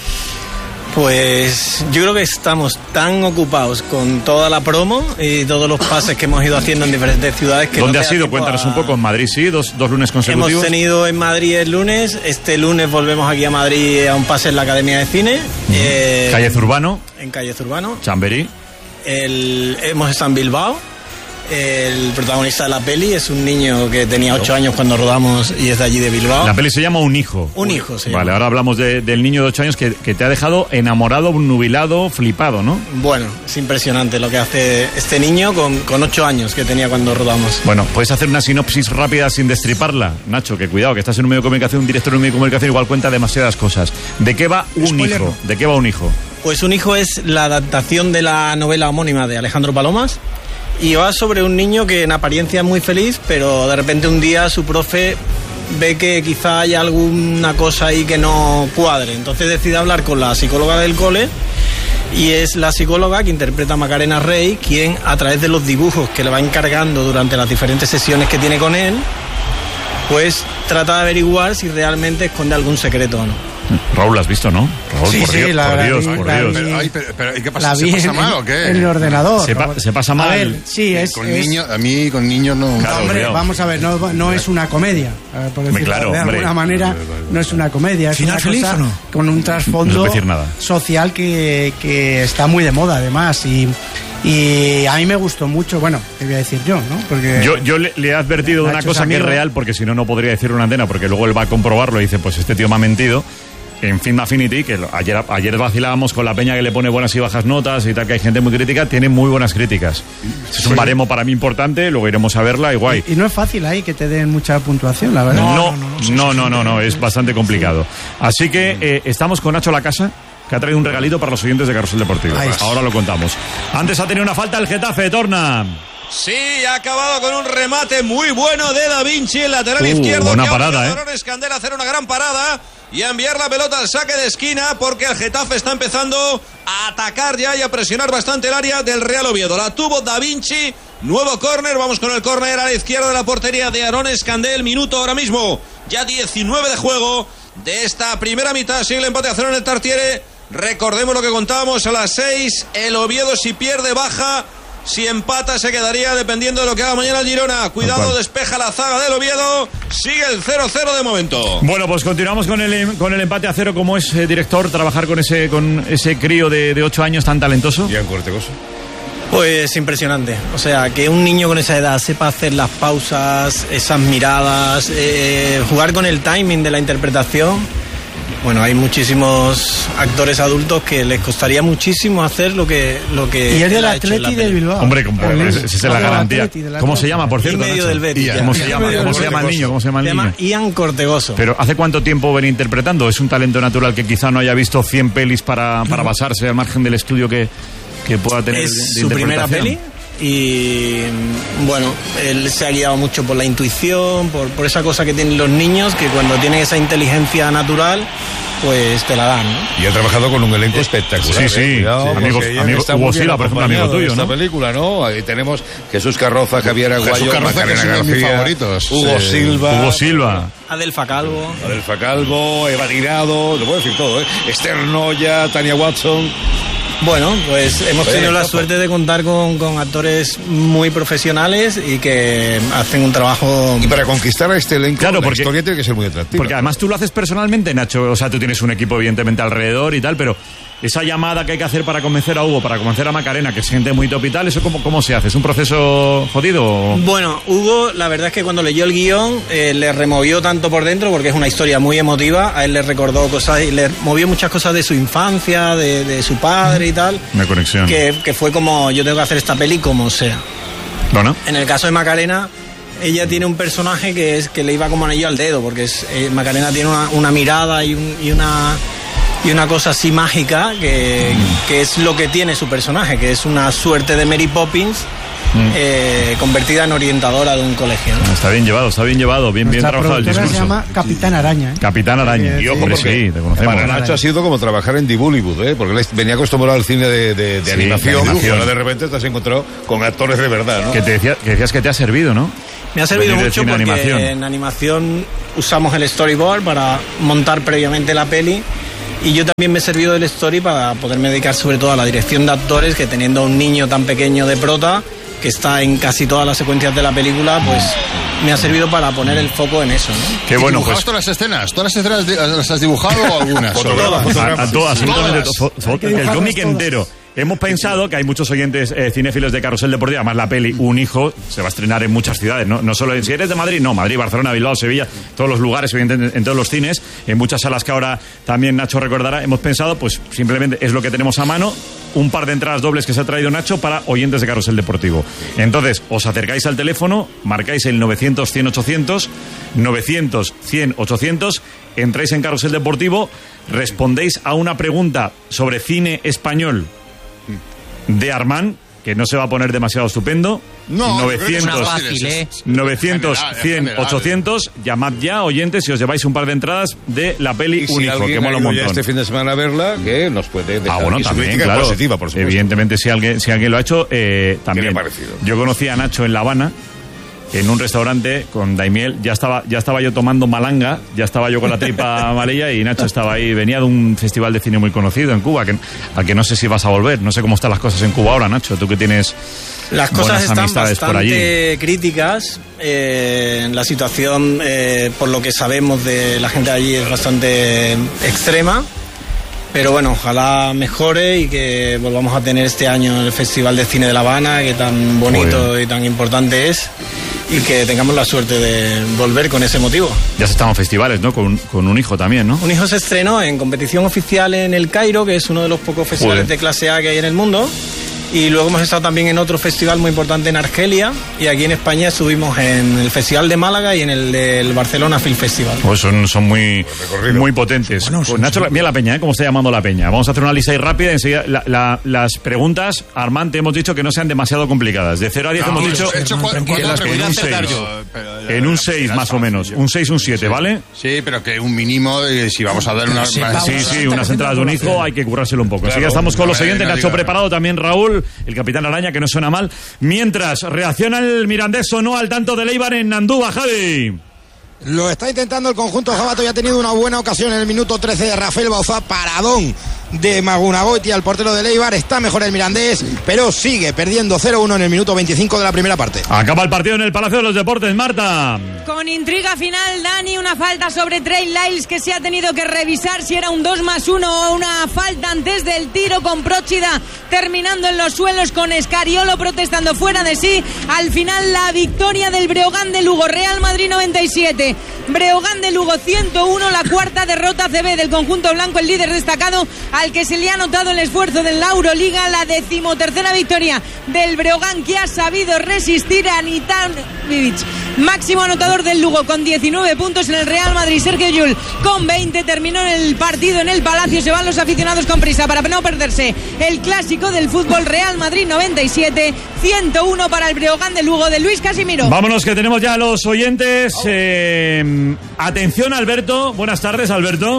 Pues yo creo que estamos tan ocupados con toda la promo y todos los pases que hemos ido haciendo en diferentes ciudades que ¿Dónde has ido? Cuéntanos un poco. En Madrid, sí, dos lunes consecutivos. Hemos tenido en Madrid el lunes, este lunes volvemos aquí a Madrid a un pase en la Academia de Cine. Calle Zurbano. En Calle Zurbano. Chamberí. Hemos estado en Bilbao. El protagonista de la peli es un niño que tenía 8 años cuando rodamos y es de allí de Bilbao. La peli se llama Un Hijo. Un Hijo, sí. Vale, ahora hablamos del niño de 8 años que te ha dejado enamorado, nubilado, flipado, ¿no? Bueno, es impresionante lo que hace este niño con 8 años que tenía cuando rodamos. Bueno, ¿puedes hacer una sinopsis rápida sin destriparla? Nacho, que cuidado, que estás en un medio de comunicación, un director de un medio de comunicación igual cuenta demasiadas cosas. ¿De qué va Un Hijo? ¿De qué va Un Hijo? Pues Un Hijo es la adaptación de la novela homónima de Alejandro Palomas. Y va sobre un niño que en apariencia es muy feliz, pero de repente un día su profe ve que quizá hay alguna cosa ahí que no cuadre. Entonces decide hablar con la psicóloga del cole, y es la psicóloga que interpreta a Macarena Rey quien, a través de los dibujos que le va encargando durante las diferentes sesiones que tiene con él, pues trata de averiguar si realmente esconde algún secreto o no. Raúl, ¿lo has visto, no? Raúl, Sí, por sí, Dios, por Dios. Pero, ¿y qué pasa? La ¿Se vi pasa en- mal o qué? en el ordenador. Se pasa mal. A ver, sí, Con niños, a mí con niños no. No, hombre, vamos a ver, no es una comedia. Por decirlo claro, de hombre. alguna manera, no es una comedia. Es ¿Final una feliz cosa o no? con un No se trasfondo puede decir nada. social que está muy de moda, además. Y a mí me gustó mucho. Bueno, te voy a decir yo, ¿no? Porque Yo le he advertido de una Nacho es cosa que es amigo. real, porque si no, no podría decirlo en antena, porque luego él va a comprobarlo y dice, pues este tío me ha mentido. En Film Affinity, que ayer vacilábamos con la peña que le pone buenas y bajas notas y tal, que hay gente muy crítica, tiene muy buenas críticas. Es un baremo para mí importante, luego iremos a verla y guay. Y no es fácil ahí que te den mucha puntuación, la verdad. No, es bastante complicado. Así que estamos con Nacho Lacasa, que ha traído un regalito para los oyentes de Carrusel Deportivo. Ahí está. Ahora lo contamos. Antes ha tenido una falta el Getafe, Torna. Sí, ha acabado con un remate muy bueno de Da Vinci, el lateral izquierdo. buena que ha parada, obligado a Aaron Escandel a hacer una gran parada y a enviar la pelota al saque de esquina, porque el Getafe está empezando a atacar ya y a presionar bastante el área del Real Oviedo. La tuvo Da Vinci, nuevo córner, vamos con el córner a la izquierda de la portería de Aaron Escandel. Minuto ahora mismo, ya 19 de juego de esta primera mitad. Sigue el empate a 0 en el Tartiere. Recordemos lo que contábamos a las 6. El Oviedo, si pierde, baja. Si empata, se quedaría dependiendo de lo que haga mañana el Girona. Cuidado, despeja la zaga del Oviedo. Sigue el 0-0 de momento. Bueno, pues continuamos con el empate a 0. Como es, director, trabajar con ese crío de 8 años tan talentoso? Bien cortecoso. Pues impresionante. O sea, que un niño con esa edad sepa hacer las pausas, esas miradas, jugar con el timing de la interpretación. Bueno, hay muchísimos actores adultos que les costaría muchísimo hacer lo que Y es del él ha hecho en la Atleti de peli. Bilbao. Hombre, esa es la garantía. ¿Cómo se llama, por cierto? Y medio Nacho? del Betis. ¿Cómo se llama el niño? ¿Cómo se llama el Se llama niño? Ian Cortegoso. Pero ¿hace cuánto tiempo ven interpretando? ¿Es un talento natural que quizá no haya visto 100 pelis para basarse al margen del estudio que pueda tener de Es su primera interpretación? peli y bueno, él se ha guiado mucho por la intuición, por esa cosa que tienen los niños, que cuando tienen esa inteligencia natural, pues te la dan, ¿no? Y ha trabajado con un elenco espectacular. Sí, sí. Cuidado, Sí. Amigo porque está Hugo muy bien Silva, por ejemplo, amigo acompañado tuyo, en esta ¿no? película, ¿no? Ahí tenemos Jesús Carroza, Javier Aguayo, Jesús Carroza, que Macarena es uno de mis García, favoritos. Hugo Sí. Silva. Adelfa Calvo. Adelfa Calvo, Eva Tirado, lo puedo decir todo, ¿eh? Esther Noya, Tania Watson. Bueno, pues hemos tenido la Ojo. suerte de contar con actores muy profesionales y que hacen un trabajo... Y para conquistar a este elenco, Claro, la porque- historia tiene que ser muy atractiva. Porque además tú lo haces personalmente, Nacho. O sea, tú tienes un equipo, evidentemente, alrededor y tal, pero esa llamada que hay que hacer para convencer a Hugo, para convencer a Macarena, que es gente muy top y tal, ¿eso cómo se hace? ¿Es un proceso jodido? Bueno, Hugo, la verdad es que cuando leyó el guión le removió tanto por dentro porque es una historia muy emotiva. A él le recordó cosas y le movió muchas cosas de su infancia, de su padre y tal. Una conexión. Que fue como, yo tengo que hacer esta peli como sea. Bueno. En el caso de Macarena, ella tiene un personaje que le iba como anillo al dedo, porque Macarena tiene una mirada y una cosa así mágica que es lo que tiene su personaje, que es una suerte de Mary Poppins convertida en orientadora de un colegio, ¿no? Está bien llevado, bien Nuestra trabajado el productora se discurso. llama Capitán Araña. ¿eh? Capitán Araña. Y ojo, Hombre, porque sí, te conocemos. para Nacho ha sido como trabajar en The Bollywood, ¿eh? Porque él venía acostumbrado al cine de Sí, animación, de animación. ahora de repente te has encontrado con actores de verdad, ¿no? Que decías que te ha servido, ¿no? Me ha servido Venir de mucho cine a porque animación. en animación usamos el storyboard para montar previamente la peli y yo también me he servido del story para poderme dedicar sobre todo a la dirección de actores, que teniendo a un niño tan pequeño de prota que está en casi todas las secuencias de la película, pues me ha servido para poner el foco en eso, ¿no? Qué bueno, ¿Dibujabas pues. todas las escenas? ¿Todas las escenas las has dibujado o algunas? A todas, absolutamente. Todas. El cómic entero. Hemos pensado que hay muchos oyentes cinéfilos de Carrusel Deportivo. Además, la peli Un Hijo se va a estrenar en muchas ciudades. No solo si eres de Madrid, no. Madrid, Barcelona, Bilbao, Sevilla, todos los lugares, evidentemente, en todos los cines. En muchas salas que ahora también Nacho recordará. Hemos pensado, pues simplemente es lo que tenemos a mano. Un par de entradas dobles que se ha traído Nacho para oyentes de Carrusel Deportivo. Entonces, os acercáis al teléfono, marcáis el 900-100-800, 900-100-800, entráis en Carrusel Deportivo, respondéis a una pregunta sobre cine español de Armand, que no se va a poner demasiado estupendo, No, 900, fácil, 900, 100, 800. Llamad ya, oyentes, si os lleváis un par de entradas de la peli Y si Único, alguien que mola un ha ido ya montón. este fin de semana a verla, que nos puede dejar Bueno, aquí su también, crítica claro. positiva, por supuesto. Evidentemente, si alguien lo ha hecho, también. le ha parecido? Yo conocí a Nacho en La Habana, en un restaurante con Daimiel. Ya estaba yo tomando malanga, ya estaba yo con la tripa amarilla y Nacho estaba ahí. Venía de un festival de cine muy conocido en Cuba, al que no sé si vas a volver. No sé cómo están las cosas en Cuba ahora, Nacho. Tú que tienes las cosas buenas están amistades por allí. bastante críticas. La situación, por lo que sabemos de la gente de allí, es bastante extrema. Pero bueno, ojalá mejore y que volvamos a tener este año el Festival de Cine de La Habana, que tan bonito y tan importante es, y que tengamos la suerte de volver con ese motivo. Ya se estaban festivales, ¿no? Con Un Hijo también, ¿no? Un Hijo se estrenó en competición oficial en El Cairo, que es uno de los pocos festivales de clase A que hay en el mundo. Y luego hemos estado también en otro festival muy importante en Argelia, y aquí en España estuvimos en el Festival de Málaga y en el del Barcelona Film Festival. Pues son muy potentes. Bueno, pues Nacho, mira la peña, ¿cómo está llamando la peña? Vamos a hacer una lista ahí rápida. Enseguida, las preguntas, Armand, te hemos dicho que no sean demasiado complicadas. De 0 a 10 hemos dicho en un 6 más o menos. Un 6, un 7, ¿vale? Sí, pero que un mínimo, si vamos a dar una... Sí, unas entradas de Un Hijo hay que currárselo un poco. Así que estamos con los siguientes. Nacho preparado, también Raúl, el capitán Araña, que no suena mal. Mientras reacciona el Mirandés, o no al tanto de Eibar en Andúba, Javi. Lo está intentando el conjunto jabato y ha tenido una buena ocasión en el minuto 13 de Rafael Bauzá, paradón de Magunagoitia, el portero de Eibar. Está mejor el Mirandés, pero sigue perdiendo 0-1 en el minuto 25 de la primera parte. Acaba el partido en el Palacio de los Deportes, Marta. Con intriga final, Dani, una falta sobre Trey Lyles que se ha tenido que revisar si era un 2+1 o una falta antes del tiro, con Próchida terminando en los suelos, con Escariolo protestando fuera de sí. Al final la victoria del Breogán de Lugo, Real Madrid 97, Breogán de Lugo 101, la cuarta derrota CB del conjunto blanco, el líder destacado al que se le ha notado el esfuerzo de la Euroliga, la 13ª victoria del Breogán, que ha sabido resistir a Nitanovic, máximo anotador del Lugo con 19 puntos. En el Real Madrid, Sergio Llull con 20, terminó el partido en el Palacio. Se van los aficionados con prisa para no perderse el clásico del fútbol. Real Madrid 97, 101 para el Breogán de Lugo de Luis Casimiro. Vámonos, que tenemos ya a los oyentes. Atención, Alberto. Buenas tardes, Alberto.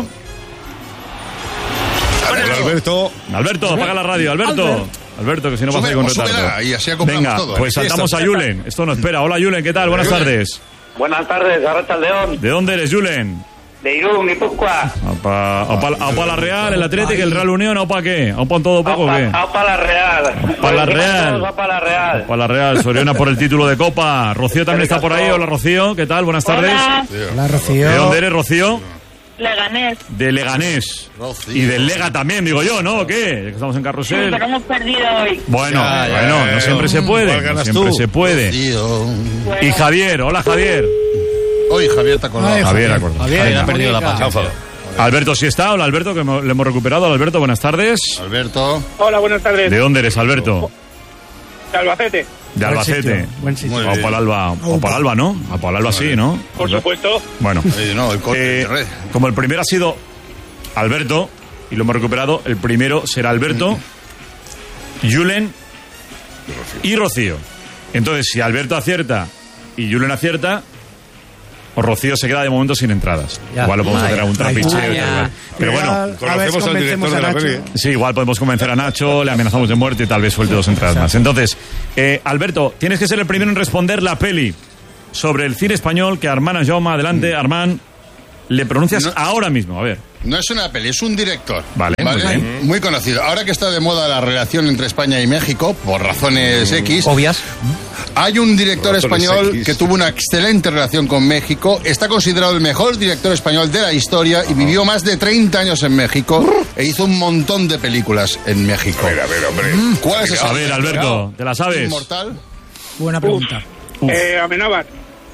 Alberto, apaga la radio, Alberto, que si no vas a ir con retardo. Y así venga, todo. Pues saltamos a Julen. Esto no espera. Hola, Julen, ¿qué tal? Buenas tardes. Buenas tardes, Arracha León. ¿De dónde eres, Julen? De Irún, Guipúzcoa. ¿Aupa la Real, el Atlético, el Real Unión? ¿Aupa qué? ¿Aupa en todo poco o qué? Aupa la Real. Aupa la Real. Aupa la Real. Soriona por el título de Copa. Rocío también está por ahí. Hola, Rocío, ¿qué tal? Buenas tardes. Hola, Rocío. ¿De dónde eres, Rocío? Leganés. De Leganés. Rocío. Y del Lega también, digo yo, ¿no? ¿O qué? Estamos en Carrusel. Sí, pero hemos perdido hoy. Bueno, no siempre se puede. No siempre se puede. Y Javier, hola, Javier. Hoy Javier te acordado. Javier ha perdido la paciencia. Alberto sí está. Hola, Alberto, que le hemos recuperado. Alberto, buenas tardes. Alberto. Hola, buenas tardes. ¿De dónde eres, Alberto? De Albacete. De Albacete. Buen sitio. O por Alba, ¿no? A por Alba sí, ¿no? Por supuesto. Bueno, el como el primero ha sido Alberto y lo hemos recuperado, el primero será Alberto, Julen y Rocío. Entonces, si Alberto acierta y Julen acierta, o Rocío se queda de momento sin entradas. Igual lo podemos hacer a un trapicheo. Pero bueno, conocemos al director de la peli. Sí, igual podemos convencer a Nacho, le amenazamos de muerte y tal vez suelte 2 entradas más. Entonces, Alberto, tienes que ser el primero en responder la peli sobre el cine español que Armand Jaume, adelante, Armand, le pronuncias ahora mismo, a ver. No es una peli, es un director. Vale. Muy conocido. Ahora que está de moda la relación entre España y México, por razones X. Obvias. Hay un director español que tuvo una excelente relación con México. Está considerado el mejor director español de la historia y vivió más de 30 años en México e hizo un montón de películas en México. A ver, hombre. ¿Cuál es esa? A ver, Alberto, ¿te la sabes? ¿Inmortal? Buena pregunta. Amenábar.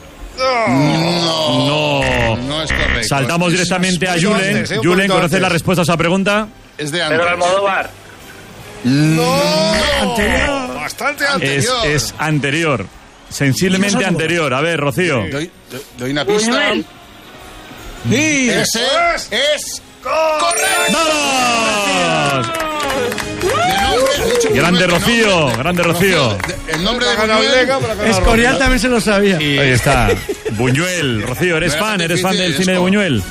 No es correcto. Saltamos directamente a Julen. Julen, ¿conoces la respuesta a esa pregunta? Es de antes. Pedro Almodóvar. Anterior. Bastante anterior. Es anterior. Sensiblemente anterior. A ver, Rocío. Doy una pista. Buñuel. Sí. Ese es correcto. ¡Vamos! De nombre, Grande Rocío, grande Rocío. El nombre de Buñuel. Escorial también se lo sabía. Ahí está. Buñuel, Rocío, ¿eres fan del cine de Buñuel?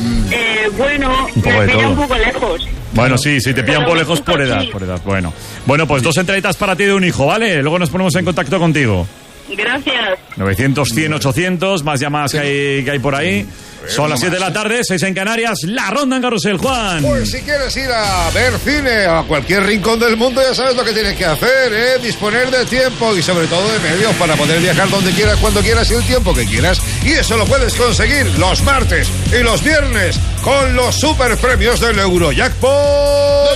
Bueno, Un poco me de pilla todo. un poco lejos. Bueno, sí, te pillan por lejos por edad, Bueno, pues 2 entraditas para ti de un hijo, ¿vale? Luego nos ponemos en contacto contigo. Gracias. 900, 100, 800, más llamadas que hay por ahí. Son las 7 de la tarde, 6 en Canarias, la ronda en Carrusel, Juan. Pues si quieres ir a ver cine a cualquier rincón del mundo, ya sabes lo que tienes que hacer, ¿eh? Disponer de tiempo y sobre todo de medios para poder viajar donde quieras, cuando quieras y el tiempo que quieras. Y eso lo puedes conseguir los martes y los viernes con los super premios del Eurojackpot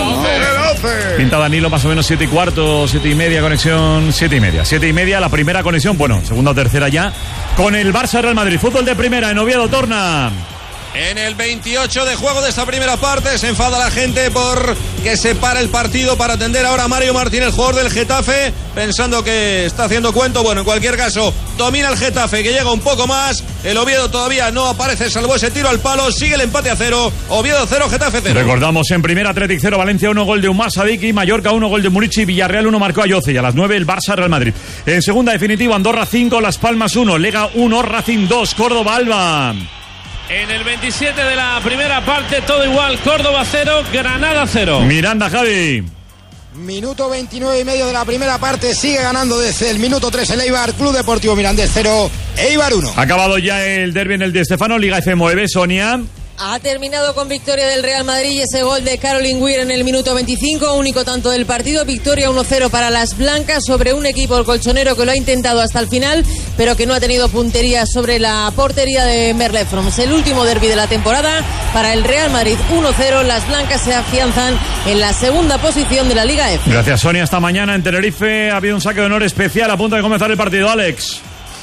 de la 11. Pinta Danilo más o menos 7 y cuarto, 7 y media, conexión 7 y media. 7 y media, la primera conexión, bueno, segunda o tercera ya, con el Barça Real Madrid. Fútbol de primera en Oviedo, Torna. En el 28 de juego de esta primera parte se enfada la gente por que se para el partido para atender ahora a Mario Martín, el jugador del Getafe, pensando que está haciendo cuento. Bueno, en cualquier caso, domina el Getafe, que llega un poco más. El Oviedo todavía no aparece, salvo ese tiro al palo. Sigue el empate a 0. Oviedo 0, Getafe 0. Recordamos en primera Athletic 0, Valencia 1, gol de Umar Sadiki, Mallorca 1, gol de Murici, Villarreal 1, marcó Ayoce. Y a las 9 el Barça Real Madrid. En segunda definitiva, Andorra 5, Las Palmas 1, Lega 1, Racing 2, Córdoba Alba. En el 27 de la primera parte, todo igual. Córdoba 0, Granada 0. Miranda, Javi. Minuto 29 y medio de la primera parte, sigue ganando desde el minuto 3 el Eibar, Club Deportivo Mirandés 0, Eibar 1. Ha acabado ya el derbi en el Di Stéfano, Liga F mueve, Sonia. Ha terminado con victoria del Real Madrid y ese gol de Caroline Weir en el minuto 25, único tanto del partido. Victoria 1-0 para las blancas sobre un equipo, el colchonero, que lo ha intentado hasta el final, pero que no ha tenido puntería sobre la portería de Merle Froms. El último derbi de la temporada para el Real Madrid 1-0. Las blancas se afianzan en la segunda posición de la Liga F. Gracias, Sonia. Hasta mañana en Tenerife ha habido un saque de honor especial a punto de comenzar el partido, Alex.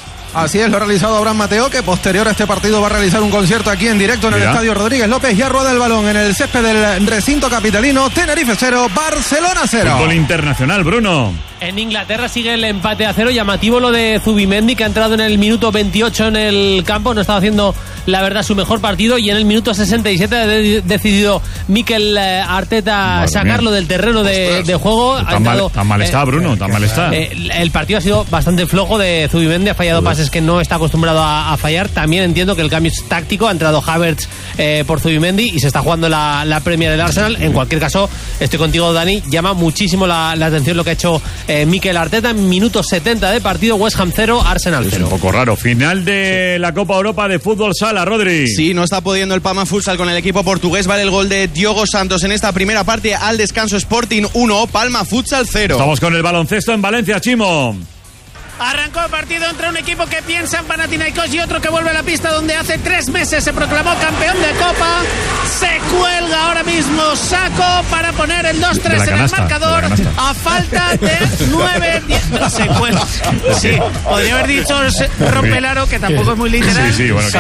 Así es, lo ha realizado Abraham Mateo, que posterior a este partido va a realizar un concierto aquí en directo en el Estadio Rodríguez López. Ya rueda el balón en el césped del recinto capitalino. Tenerife 0, Barcelona 0. Fútbol internacional, Bruno. En Inglaterra sigue el empate a 0. Llamativo lo de Zubimendi, que ha entrado en el minuto 28 en el campo. No estaba haciendo, la verdad, su mejor partido. Y en el minuto 67 ha decidido Mikel Arteta sacarlo del terreno de juego. Tan mal está, Bruno, tan mal está. El partido ha sido bastante flojo de Zubimendi. Ha fallado pases que no está acostumbrado a fallar. También entiendo que el cambio es táctico. Ha entrado Havertz por Zubimendi y se está jugando la Premier del Arsenal. En cualquier caso, estoy contigo, Dani. Llama muchísimo la atención lo que ha hecho Mikel Arteta en minuto 70 de partido. West Ham 0, Arsenal 0. Un poco raro. Final de la Copa Europa de Fútbol Sala, Rodri. Sí, no está pudiendo el Palma Futsal con el equipo portugués. Vale el gol de Diogo Santos en esta primera parte. Al descanso, Sporting 1, Palma Futsal 0. Estamos con el baloncesto en Valencia, Chimo. Arrancó el partido entre un equipo que piensa en Panathinaikos y otro que vuelve a la pista donde hace 3 meses se proclamó campeón de Copa. Se cuelga ahora mismo Saco para poner el 2-3 en el marcador a falta de 9-10. Se cuelga. Sí, podría haber dicho rompe el aro, que tampoco es muy literal. Sí, bueno,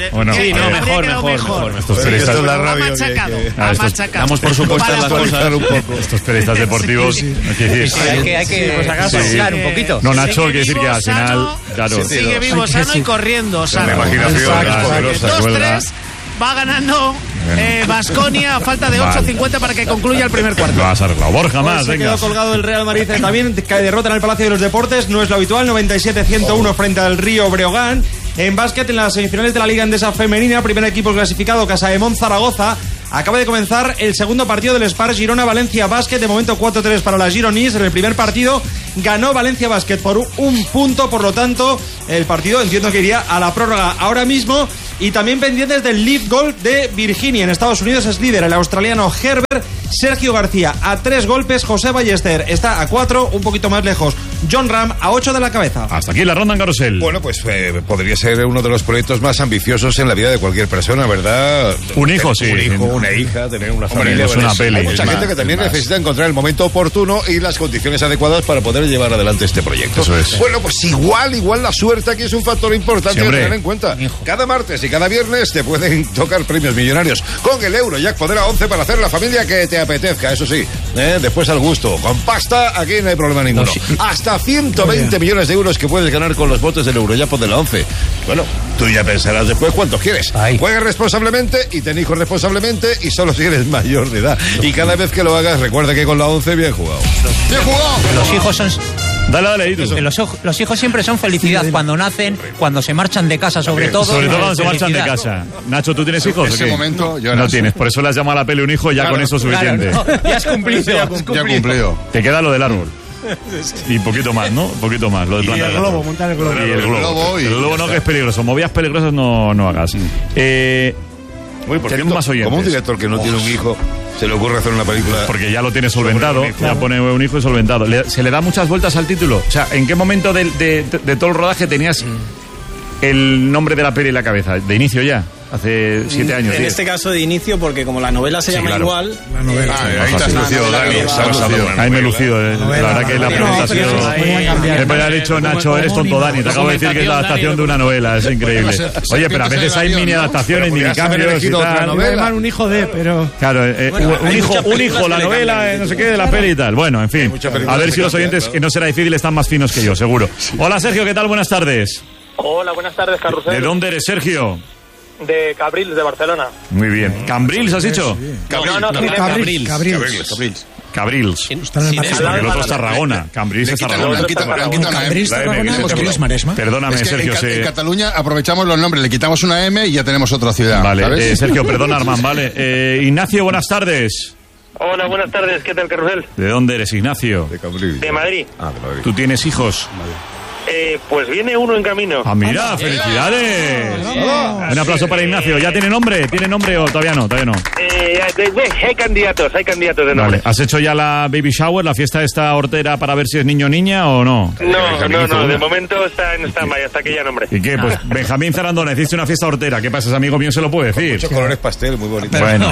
mejor. Estos periodistas de la radio. Ha machacado. Damos por supuesto las cosas. Estos periodistas deportivos. Hay que buscar un poquito. No, Nacho, que decir que al final, claro, sigue vivo, sano y corriendo. La imaginación, 2-3 va ganando Baskonia a falta de 8:50 para que concluya el primer cuarto. Lo has arreglado. Borja más, se venga. quedó colgado el Real Madrid también, cae derrota en el Palacio de los Deportes, no es lo habitual, 97-101 frente al Río Breogán. En básquet, en las semifinales de la Liga Endesa Femenina, primer equipo clasificado, Casademonte Zaragoza. Acaba de comenzar el segundo partido del Spar Girona Valencia Basket. De momento 4-3 para las Gironís. En el primer partido ganó Valencia Basket por un punto. Por lo tanto, el partido entiendo que iría a la prórroga ahora mismo. Y también pendientes del Leaf Golf de Virginia. En Estados Unidos es líder el australiano Herbert. Sergio García a 3 golpes. José Ballester está a 4, un poquito más lejos. John Ram a 8 de la cabeza. Hasta aquí la ronda en Carrusel. Bueno, pues podría ser uno de los proyectos más ambiciosos en la vida de cualquier persona, ¿verdad? Un hijo, sí. Un hijo, una hija, tener una familia. Es una peli. Hay mucha gente que también necesita encontrar el momento oportuno y las condiciones adecuadas para poder llevar adelante este proyecto. Eso es. Bueno, pues igual la suerte aquí es un factor importante a tener en cuenta. Cada martes y cada viernes te pueden tocar premios millonarios con el Eurojackpot de la 11 para hacer la familia que te te apetezca, eso sí, después al gusto. Con pasta, aquí no hay problema ninguno. Hasta 120 millones de euros que puedes ganar con los botes del Eurojackpot de la 11. Bueno, tú ya pensarás después cuántos quieres. Juega responsablemente y ten hijos responsablemente y solo si eres mayor de edad. Y cada vez que lo hagas, recuerda que con la 11 bien jugado. ¡Bien jugado! Los hijos son... Dale, los hijos siempre son felicidad cuando nacen, cuando se marchan de casa, sobre todo. Sobre todo cuando se marchan de casa. Nacho, ¿tú tienes hijos? En ese momento yo no tienes, por eso le has llamado a la peli un hijo, ya con eso suficiente. Claro, ya has cumplido. Ya cumplido. Te queda lo del árbol. Y un poquito más, ¿no? Un poquito más. Lo de y el globo, montar el globo. Y el globo. El globo no, que es peligroso. Movidas peligrosas no hagas. Por cierto, más oyentes. como un director que no tiene un hijo, se le ocurre hacer una película. Porque ya lo tiene solventado, ya pone un hijo y solventado. ¿Se le da muchas vueltas al título? O sea, ¿en qué momento de todo el rodaje tenías el nombre de la peli en la cabeza? ¿De inicio ya? Hace 7 años. En este caso de inicio, porque como la novela se llama igual. La novela. Ahí te has lucido, Dani. Ahí me he lucido. La verdad que la presentación. Me podría haber dicho, Nacho, eres tonto, Dani. Te acabo de decir que es la adaptación de una novela. Es increíble. Oye, pero a veces hay mini adaptaciones, mini cambios y tal. Un hijo de, pero. Claro, un hijo, la novela, no sé qué, de la peli y tal. Bueno, en fin. A ver si los oyentes, que no será difícil, están más finos que yo, seguro. Hola, Sergio, ¿qué tal? Buenas tardes. Hola, buenas tardes, Carrusel. ¿De dónde eres, Sergio? De Cabrils, de Barcelona. Muy bien. ¿Cambrils has dicho? Cabrils. Cabrils. Porque el otro es Tarragona. Cambrils es Tarragona. Cambrils, Tarragona, pues Maresma. Perdóname, Sergio. En Cataluña aprovechamos los nombres, le quitamos una M y ya tenemos otra ciudad. Vale, Sergio, perdona, Armand, vale. Ignacio, buenas tardes. Hola, buenas tardes. ¿Qué tal, Carrusel? ¿De dónde eres, Ignacio? De Madrid. ¿Tú tienes hijos? Pues viene uno en camino. Ah, mira, felicidades. Un aplauso para Ignacio. ¿Ya tiene nombre? ¿Tiene nombre o todavía no? Hay candidatos de nombre. Vale. ¿Has hecho ya la baby shower, la fiesta esta hortera para ver si es niño o niña o no? No, de momento está en stand-by hasta que ya nombre. ¿Y qué? Pues Benjamín Zarandona, hiciste una fiesta hortera. ¿Qué pasa? Amigo mío se lo puede decir. Muchos colores pastel, muy bonito. Bueno.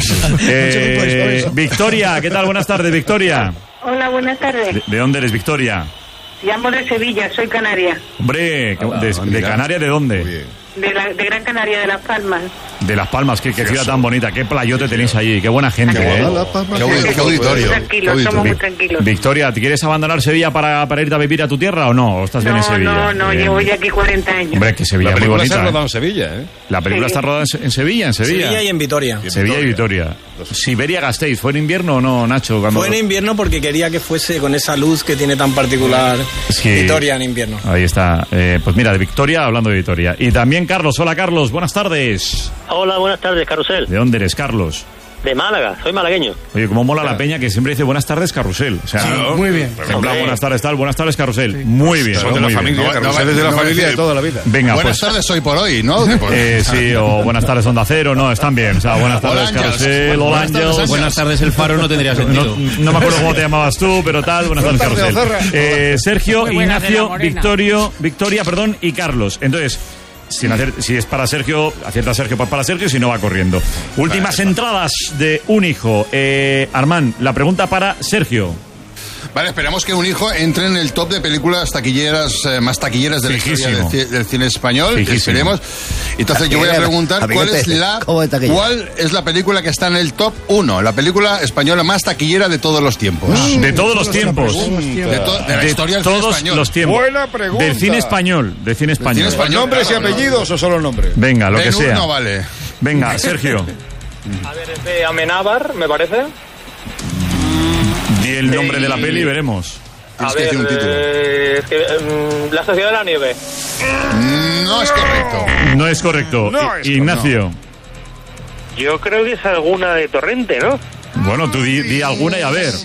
Victoria, ¿qué tal? Buenas tardes, Victoria. Hola, buenas tardes. ¿De dónde eres, Victoria? Llamo de Sevilla, soy canaria. Hombre, ¿de Canarias de dónde? De Gran Canaria, de Las Palmas. De Las Palmas, qué ciudad tan bonita, qué playote tenéis allí, qué buena gente. Qué auditorio. Tranquilos, somos muy tranquilos. Victoria, ¿te quieres abandonar Sevilla para irte a vivir a tu tierra o no? ¿O estás bien en Sevilla? No, llevo ya aquí 40 años. Hombre, que Sevilla es muy bonita. La película está rodada en Sevilla, ¿eh? La película está rodada en Sevilla, Sevilla y en Vitoria. Sevilla y Vitoria. Siberia-Gasteiz, ¿fue en invierno o no, Nacho? Fue en invierno porque quería que fuese con esa luz que tiene tan particular Vitoria en invierno. Ahí está. Pues mira, de Victoria, hablando de Vitoria. Y también Carlos. Hola, Carlos. Buenas tardes. Hola, buenas tardes, Carrusel. ¿De dónde eres, Carlos? De Málaga, soy malagueño. Oye, cómo mola la peña que siempre dice buenas tardes, Carrusel. O sea, sí, muy bien. En plan, buenas tardes, tal, buenas tardes, Carrusel. Sí. Muy bien. Son de la familia, Carrusel es de la familia de toda la vida. Venga, buenas tardes hoy por hoy, ¿no? Sí, o buenas tardes, Onda Cero, no, están bien. O sea, buenas tardes, Carrusel, hola, Ángel. Buenas tardes, El Faro, no tendría sentido. No me acuerdo cómo te llamabas tú, pero tal, buenas tardes, Carrusel. Sergio, Ignacio, Victoria, y Carlos. Entonces, si es para Sergio, acierta Sergio, pues para Sergio, si no va corriendo. Últimas entradas de un hijo. Armand, la pregunta para Sergio. Vale, esperamos que un hijo entre en el top de películas taquilleras, más taquilleras de la historia del cine español. Esperemos. Entonces yo voy a preguntar cuál es la película que está en el top 1, la película española más taquillera de todos los tiempos. De todos los tiempos. De la historia del cine español. Los tiempos. Buena pregunta. Del cine español. ¿Nombres y apellidos o solo nombres? Venga, lo que sea. No vale. Venga, Sergio. A ver, es de Amenábar, me parece. Di el nombre de la peli y veremos. A ver, La Sociedad de la Nieve. No es correcto. No es correcto. Ignacio. Yo creo que es alguna de Torrente, ¿no? Bueno, tú di alguna y a ver.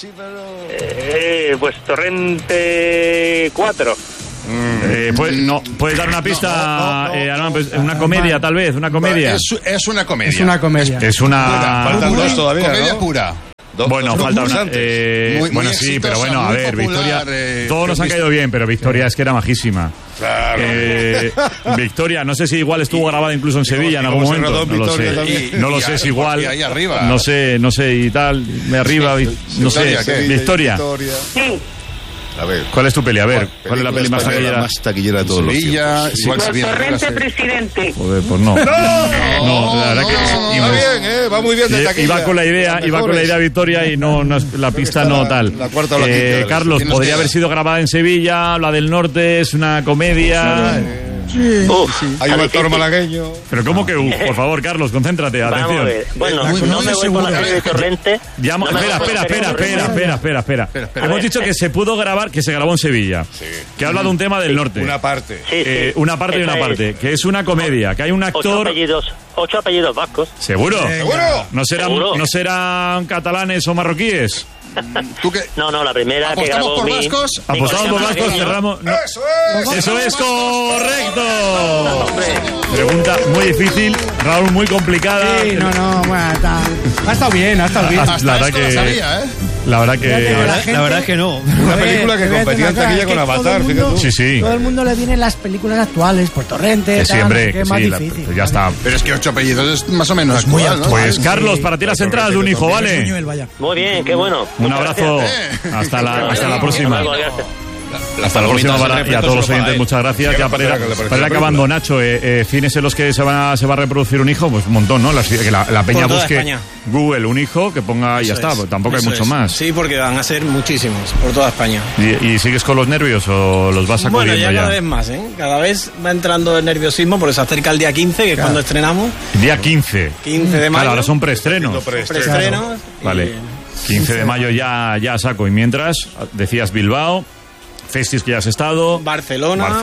Pues Torrente 4. ¿Puedes dar una pista? Una comedia, tal vez, una comedia. Es una comedia. Es una comedia. Es una... Faltan dos todavía, comedia ¿no? pura. Bueno, falta una. Muy Sí, pero bueno, a ver, popular, Victoria. Todos nos han caído bien, pero Victoria es que era majísima. Claro. Victoria, no sé si igual estuvo grabada incluso en Sevilla en algún momento. No lo sé. No lo sé si igual. Ahí arriba. No sé y tal. Arriba, no sé. Victoria. A ver. ¿Cuál es tu peli? A ver, ¿cuál es la peli más taquillera? Más taquillera de todos los tiempos. Los Torrente Presidente. Joder, pues no. No, la verdad que va bien, va muy bien de taquilla. Iba con la idea Victoria y no la pista no tal. La cuarta o la quinta. Carlos, podría haber sido grabada en Sevilla, la del norte, es una comedia. Sí. Hay un actor malagueño. Pero ¿cómo que por favor, Carlos, concéntrate, atención. Vamos a ver. Bueno, no me voy por la serie de Torrente. Espera. Hemos dicho que se pudo grabar, que se grabó en Sevilla. Sí. Que habla de un tema del norte. Una parte. Una parte y una parte. Que es una comedia, que hay un actor... 8 apellidos vascos. ¿Seguro? ¿Seguro? ¿No serán catalanes o marroquíes? ¿Tú qué? No, la primera que grabó por vascos. Apostamos por vascos, cerramos. No. Eso es correcto. Pregunta muy difícil, Raúl, muy complicada. Sí, bueno, ha estado bien. Hasta la verdad que sabía, ¿eh? La verdad es que no. Una película que competía en taquilla con Avatar, fíjate. Sí. Todo el mundo le vienen las películas actuales, por Torrente, siempre, es más difícil. Ya está. Pero es que 8 apellidos es más o menos muy alto. Pues Carlos, para ti las entradas de un hijo, ¿vale? Muy bien, qué bueno. Un abrazo. Hasta la próxima. Hasta la próxima y a todos los oyentes, muchas gracias. Ya para ir acabando, Nacho, cines en los que se va a reproducir un hijo, pues un montón, ¿no? Que la peña busque Google un hijo, que ponga y ya está, pues tampoco hay mucho más. Sí, porque van a ser muchísimos por toda España. ¿Y sigues con los nervios o los vas sacudiendo ya? Bueno, cada vez más, ¿eh? Cada vez va entrando el nerviosismo, porque se acerca el día 15, que es cuando estrenamos. Día 15. 15 de mayo. Claro, ahora son preestrenos. Preestrenos. Vale. 15 de mayo ya saco. Y mientras, decías Bilbao, Festis que ya has estado. Barcelona.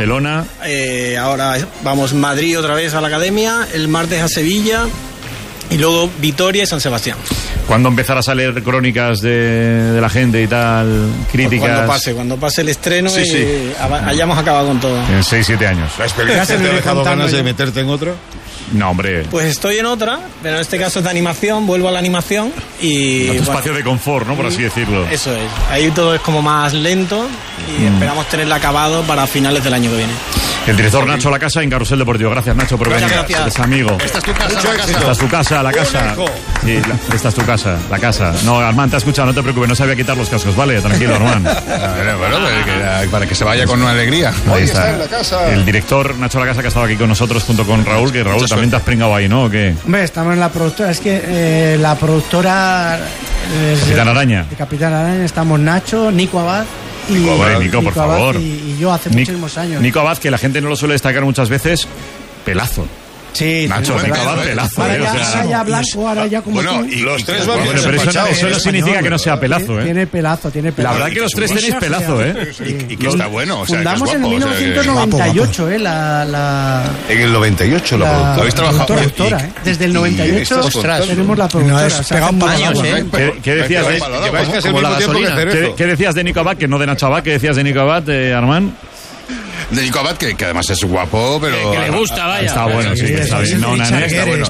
Ahora vamos Madrid otra vez a la Academia, el martes a Sevilla y luego Vitoria y San Sebastián. ¿Cuándo empezarás a leer crónicas de la gente y tal? Críticas. Cuando pase el estreno hayamos acabado con todo. En 6-7 años. ¿La experiencia te ha dejado ganas de meterte en otra? No, hombre. Pues estoy en otra, pero en este caso es de animación, vuelvo a la animación y... tu espacio de confort, ¿no? Por así decirlo. Eso es. Ahí todo es como más lento y esperamos tenerla acabado para finales del año que viene. El director Nacho Lacasa en Carrusel Deportivo. Gracias, Nacho, por venir. Gracias. Es amigo. Esta es tu casa, Esta es tu casa, la casa. Sí, esta es tu casa, la casa. No, Armand, te ha escuchado, no te preocupes, no sabía quitar los cascos, ¿vale? Tranquilo, Armand. Para que se vaya con una alegría. Ahí está en la casa. El director Nacho Lacasa, que ha estado aquí con nosotros junto con Raúl, que Raúl también te has pringado ahí, ¿no? ¿O qué? Hombre, estamos en la productora, es que la productora... Capitán Araña. De Capitán Araña estamos Nacho, Nico Abad. Nico, por favor. Y yo hace muchísimos años. Nico Abad, que la gente no lo suele destacar muchas veces, pelazo. Sí, Nacho, Nico Abad, pelazo. Ahora ya blanco, ahora ya como tú. Y los tres van bien. Pero eso no significa que no sea pelazo, ¿eh? Tiene pelazo. La verdad que los tres tenéis pelazo, ¿eh? Y que está bueno, o sea, fundamos que es guapo, en 1998, En el 98 la productora. ¿Habéis trabajado? Productora, ¿eh? Desde el 98 tenemos la productora. años, ¿eh? ¿Qué decías de... Lleváis casi el mismo tiempo que Cerezo. ¿Qué decías de Nico Abad, que no de Nacho Abad? ¿Qué decías de Nico Abad, Armand? De Nico Abad, que además es guapo, pero... Que le gusta, vaya. Está bueno, sí, está bien. No, está bueno.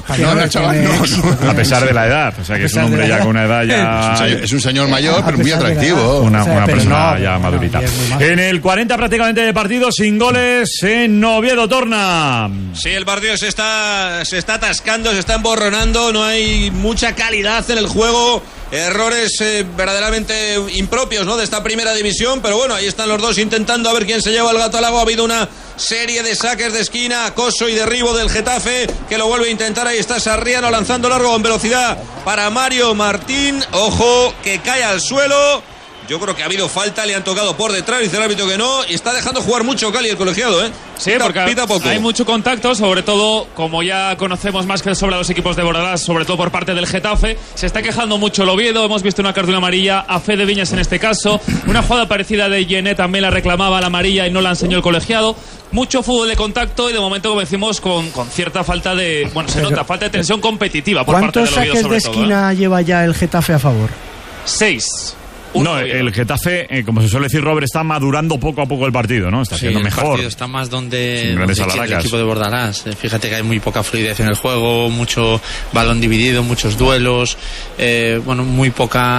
A pesar de la edad, o sea que es un hombre ya con una edad ya... Es un señor mayor, pero muy atractivo. Una persona ya madurita. En el 40 prácticamente de partido, sin goles en Oviedo Torna. Sí, el partido se está atascando, se está emborronando, no hay mucha calidad en el juego. Errores verdaderamente impropios, ¿no?, de esta primera división, pero bueno, ahí están los dos intentando a ver quién se lleva el gato al agua. Ha habido una serie de saques de esquina, acoso y derribo del Getafe, que lo vuelve a intentar. Ahí está Sarriano lanzando largo en velocidad para Mario Martín. Ojo, que cae al suelo. Yo creo que ha habido falta, le han tocado por detrás, dice el árbitro que no, y está dejando jugar mucho Cali, el colegiado, ¿eh? Sí, porque hay mucho contacto, sobre todo, como ya conocemos más que sobre los equipos de Bordalás, sobre todo por parte del Getafe, se está quejando mucho el Oviedo, hemos visto una cartulina amarilla a Fede Viñas en este caso, una jugada parecida de Yené también la reclamaba la amarilla y no la enseñó el colegiado. Mucho fútbol de contacto y de momento, como decimos, con cierta falta de... Bueno, se nota falta de tensión competitiva por parte del Oviedo, sobre todo. ¿Cuántos saques de esquina lleva ya el Getafe a favor? 6. No, el Getafe, como se suele decir, Robert, está madurando poco a poco el partido, ¿no? Está siendo mejor. El partido está más donde el equipo de Bordalás. Fíjate que hay muy poca fluidez en el juego, mucho balón dividido, muchos duelos, muy poca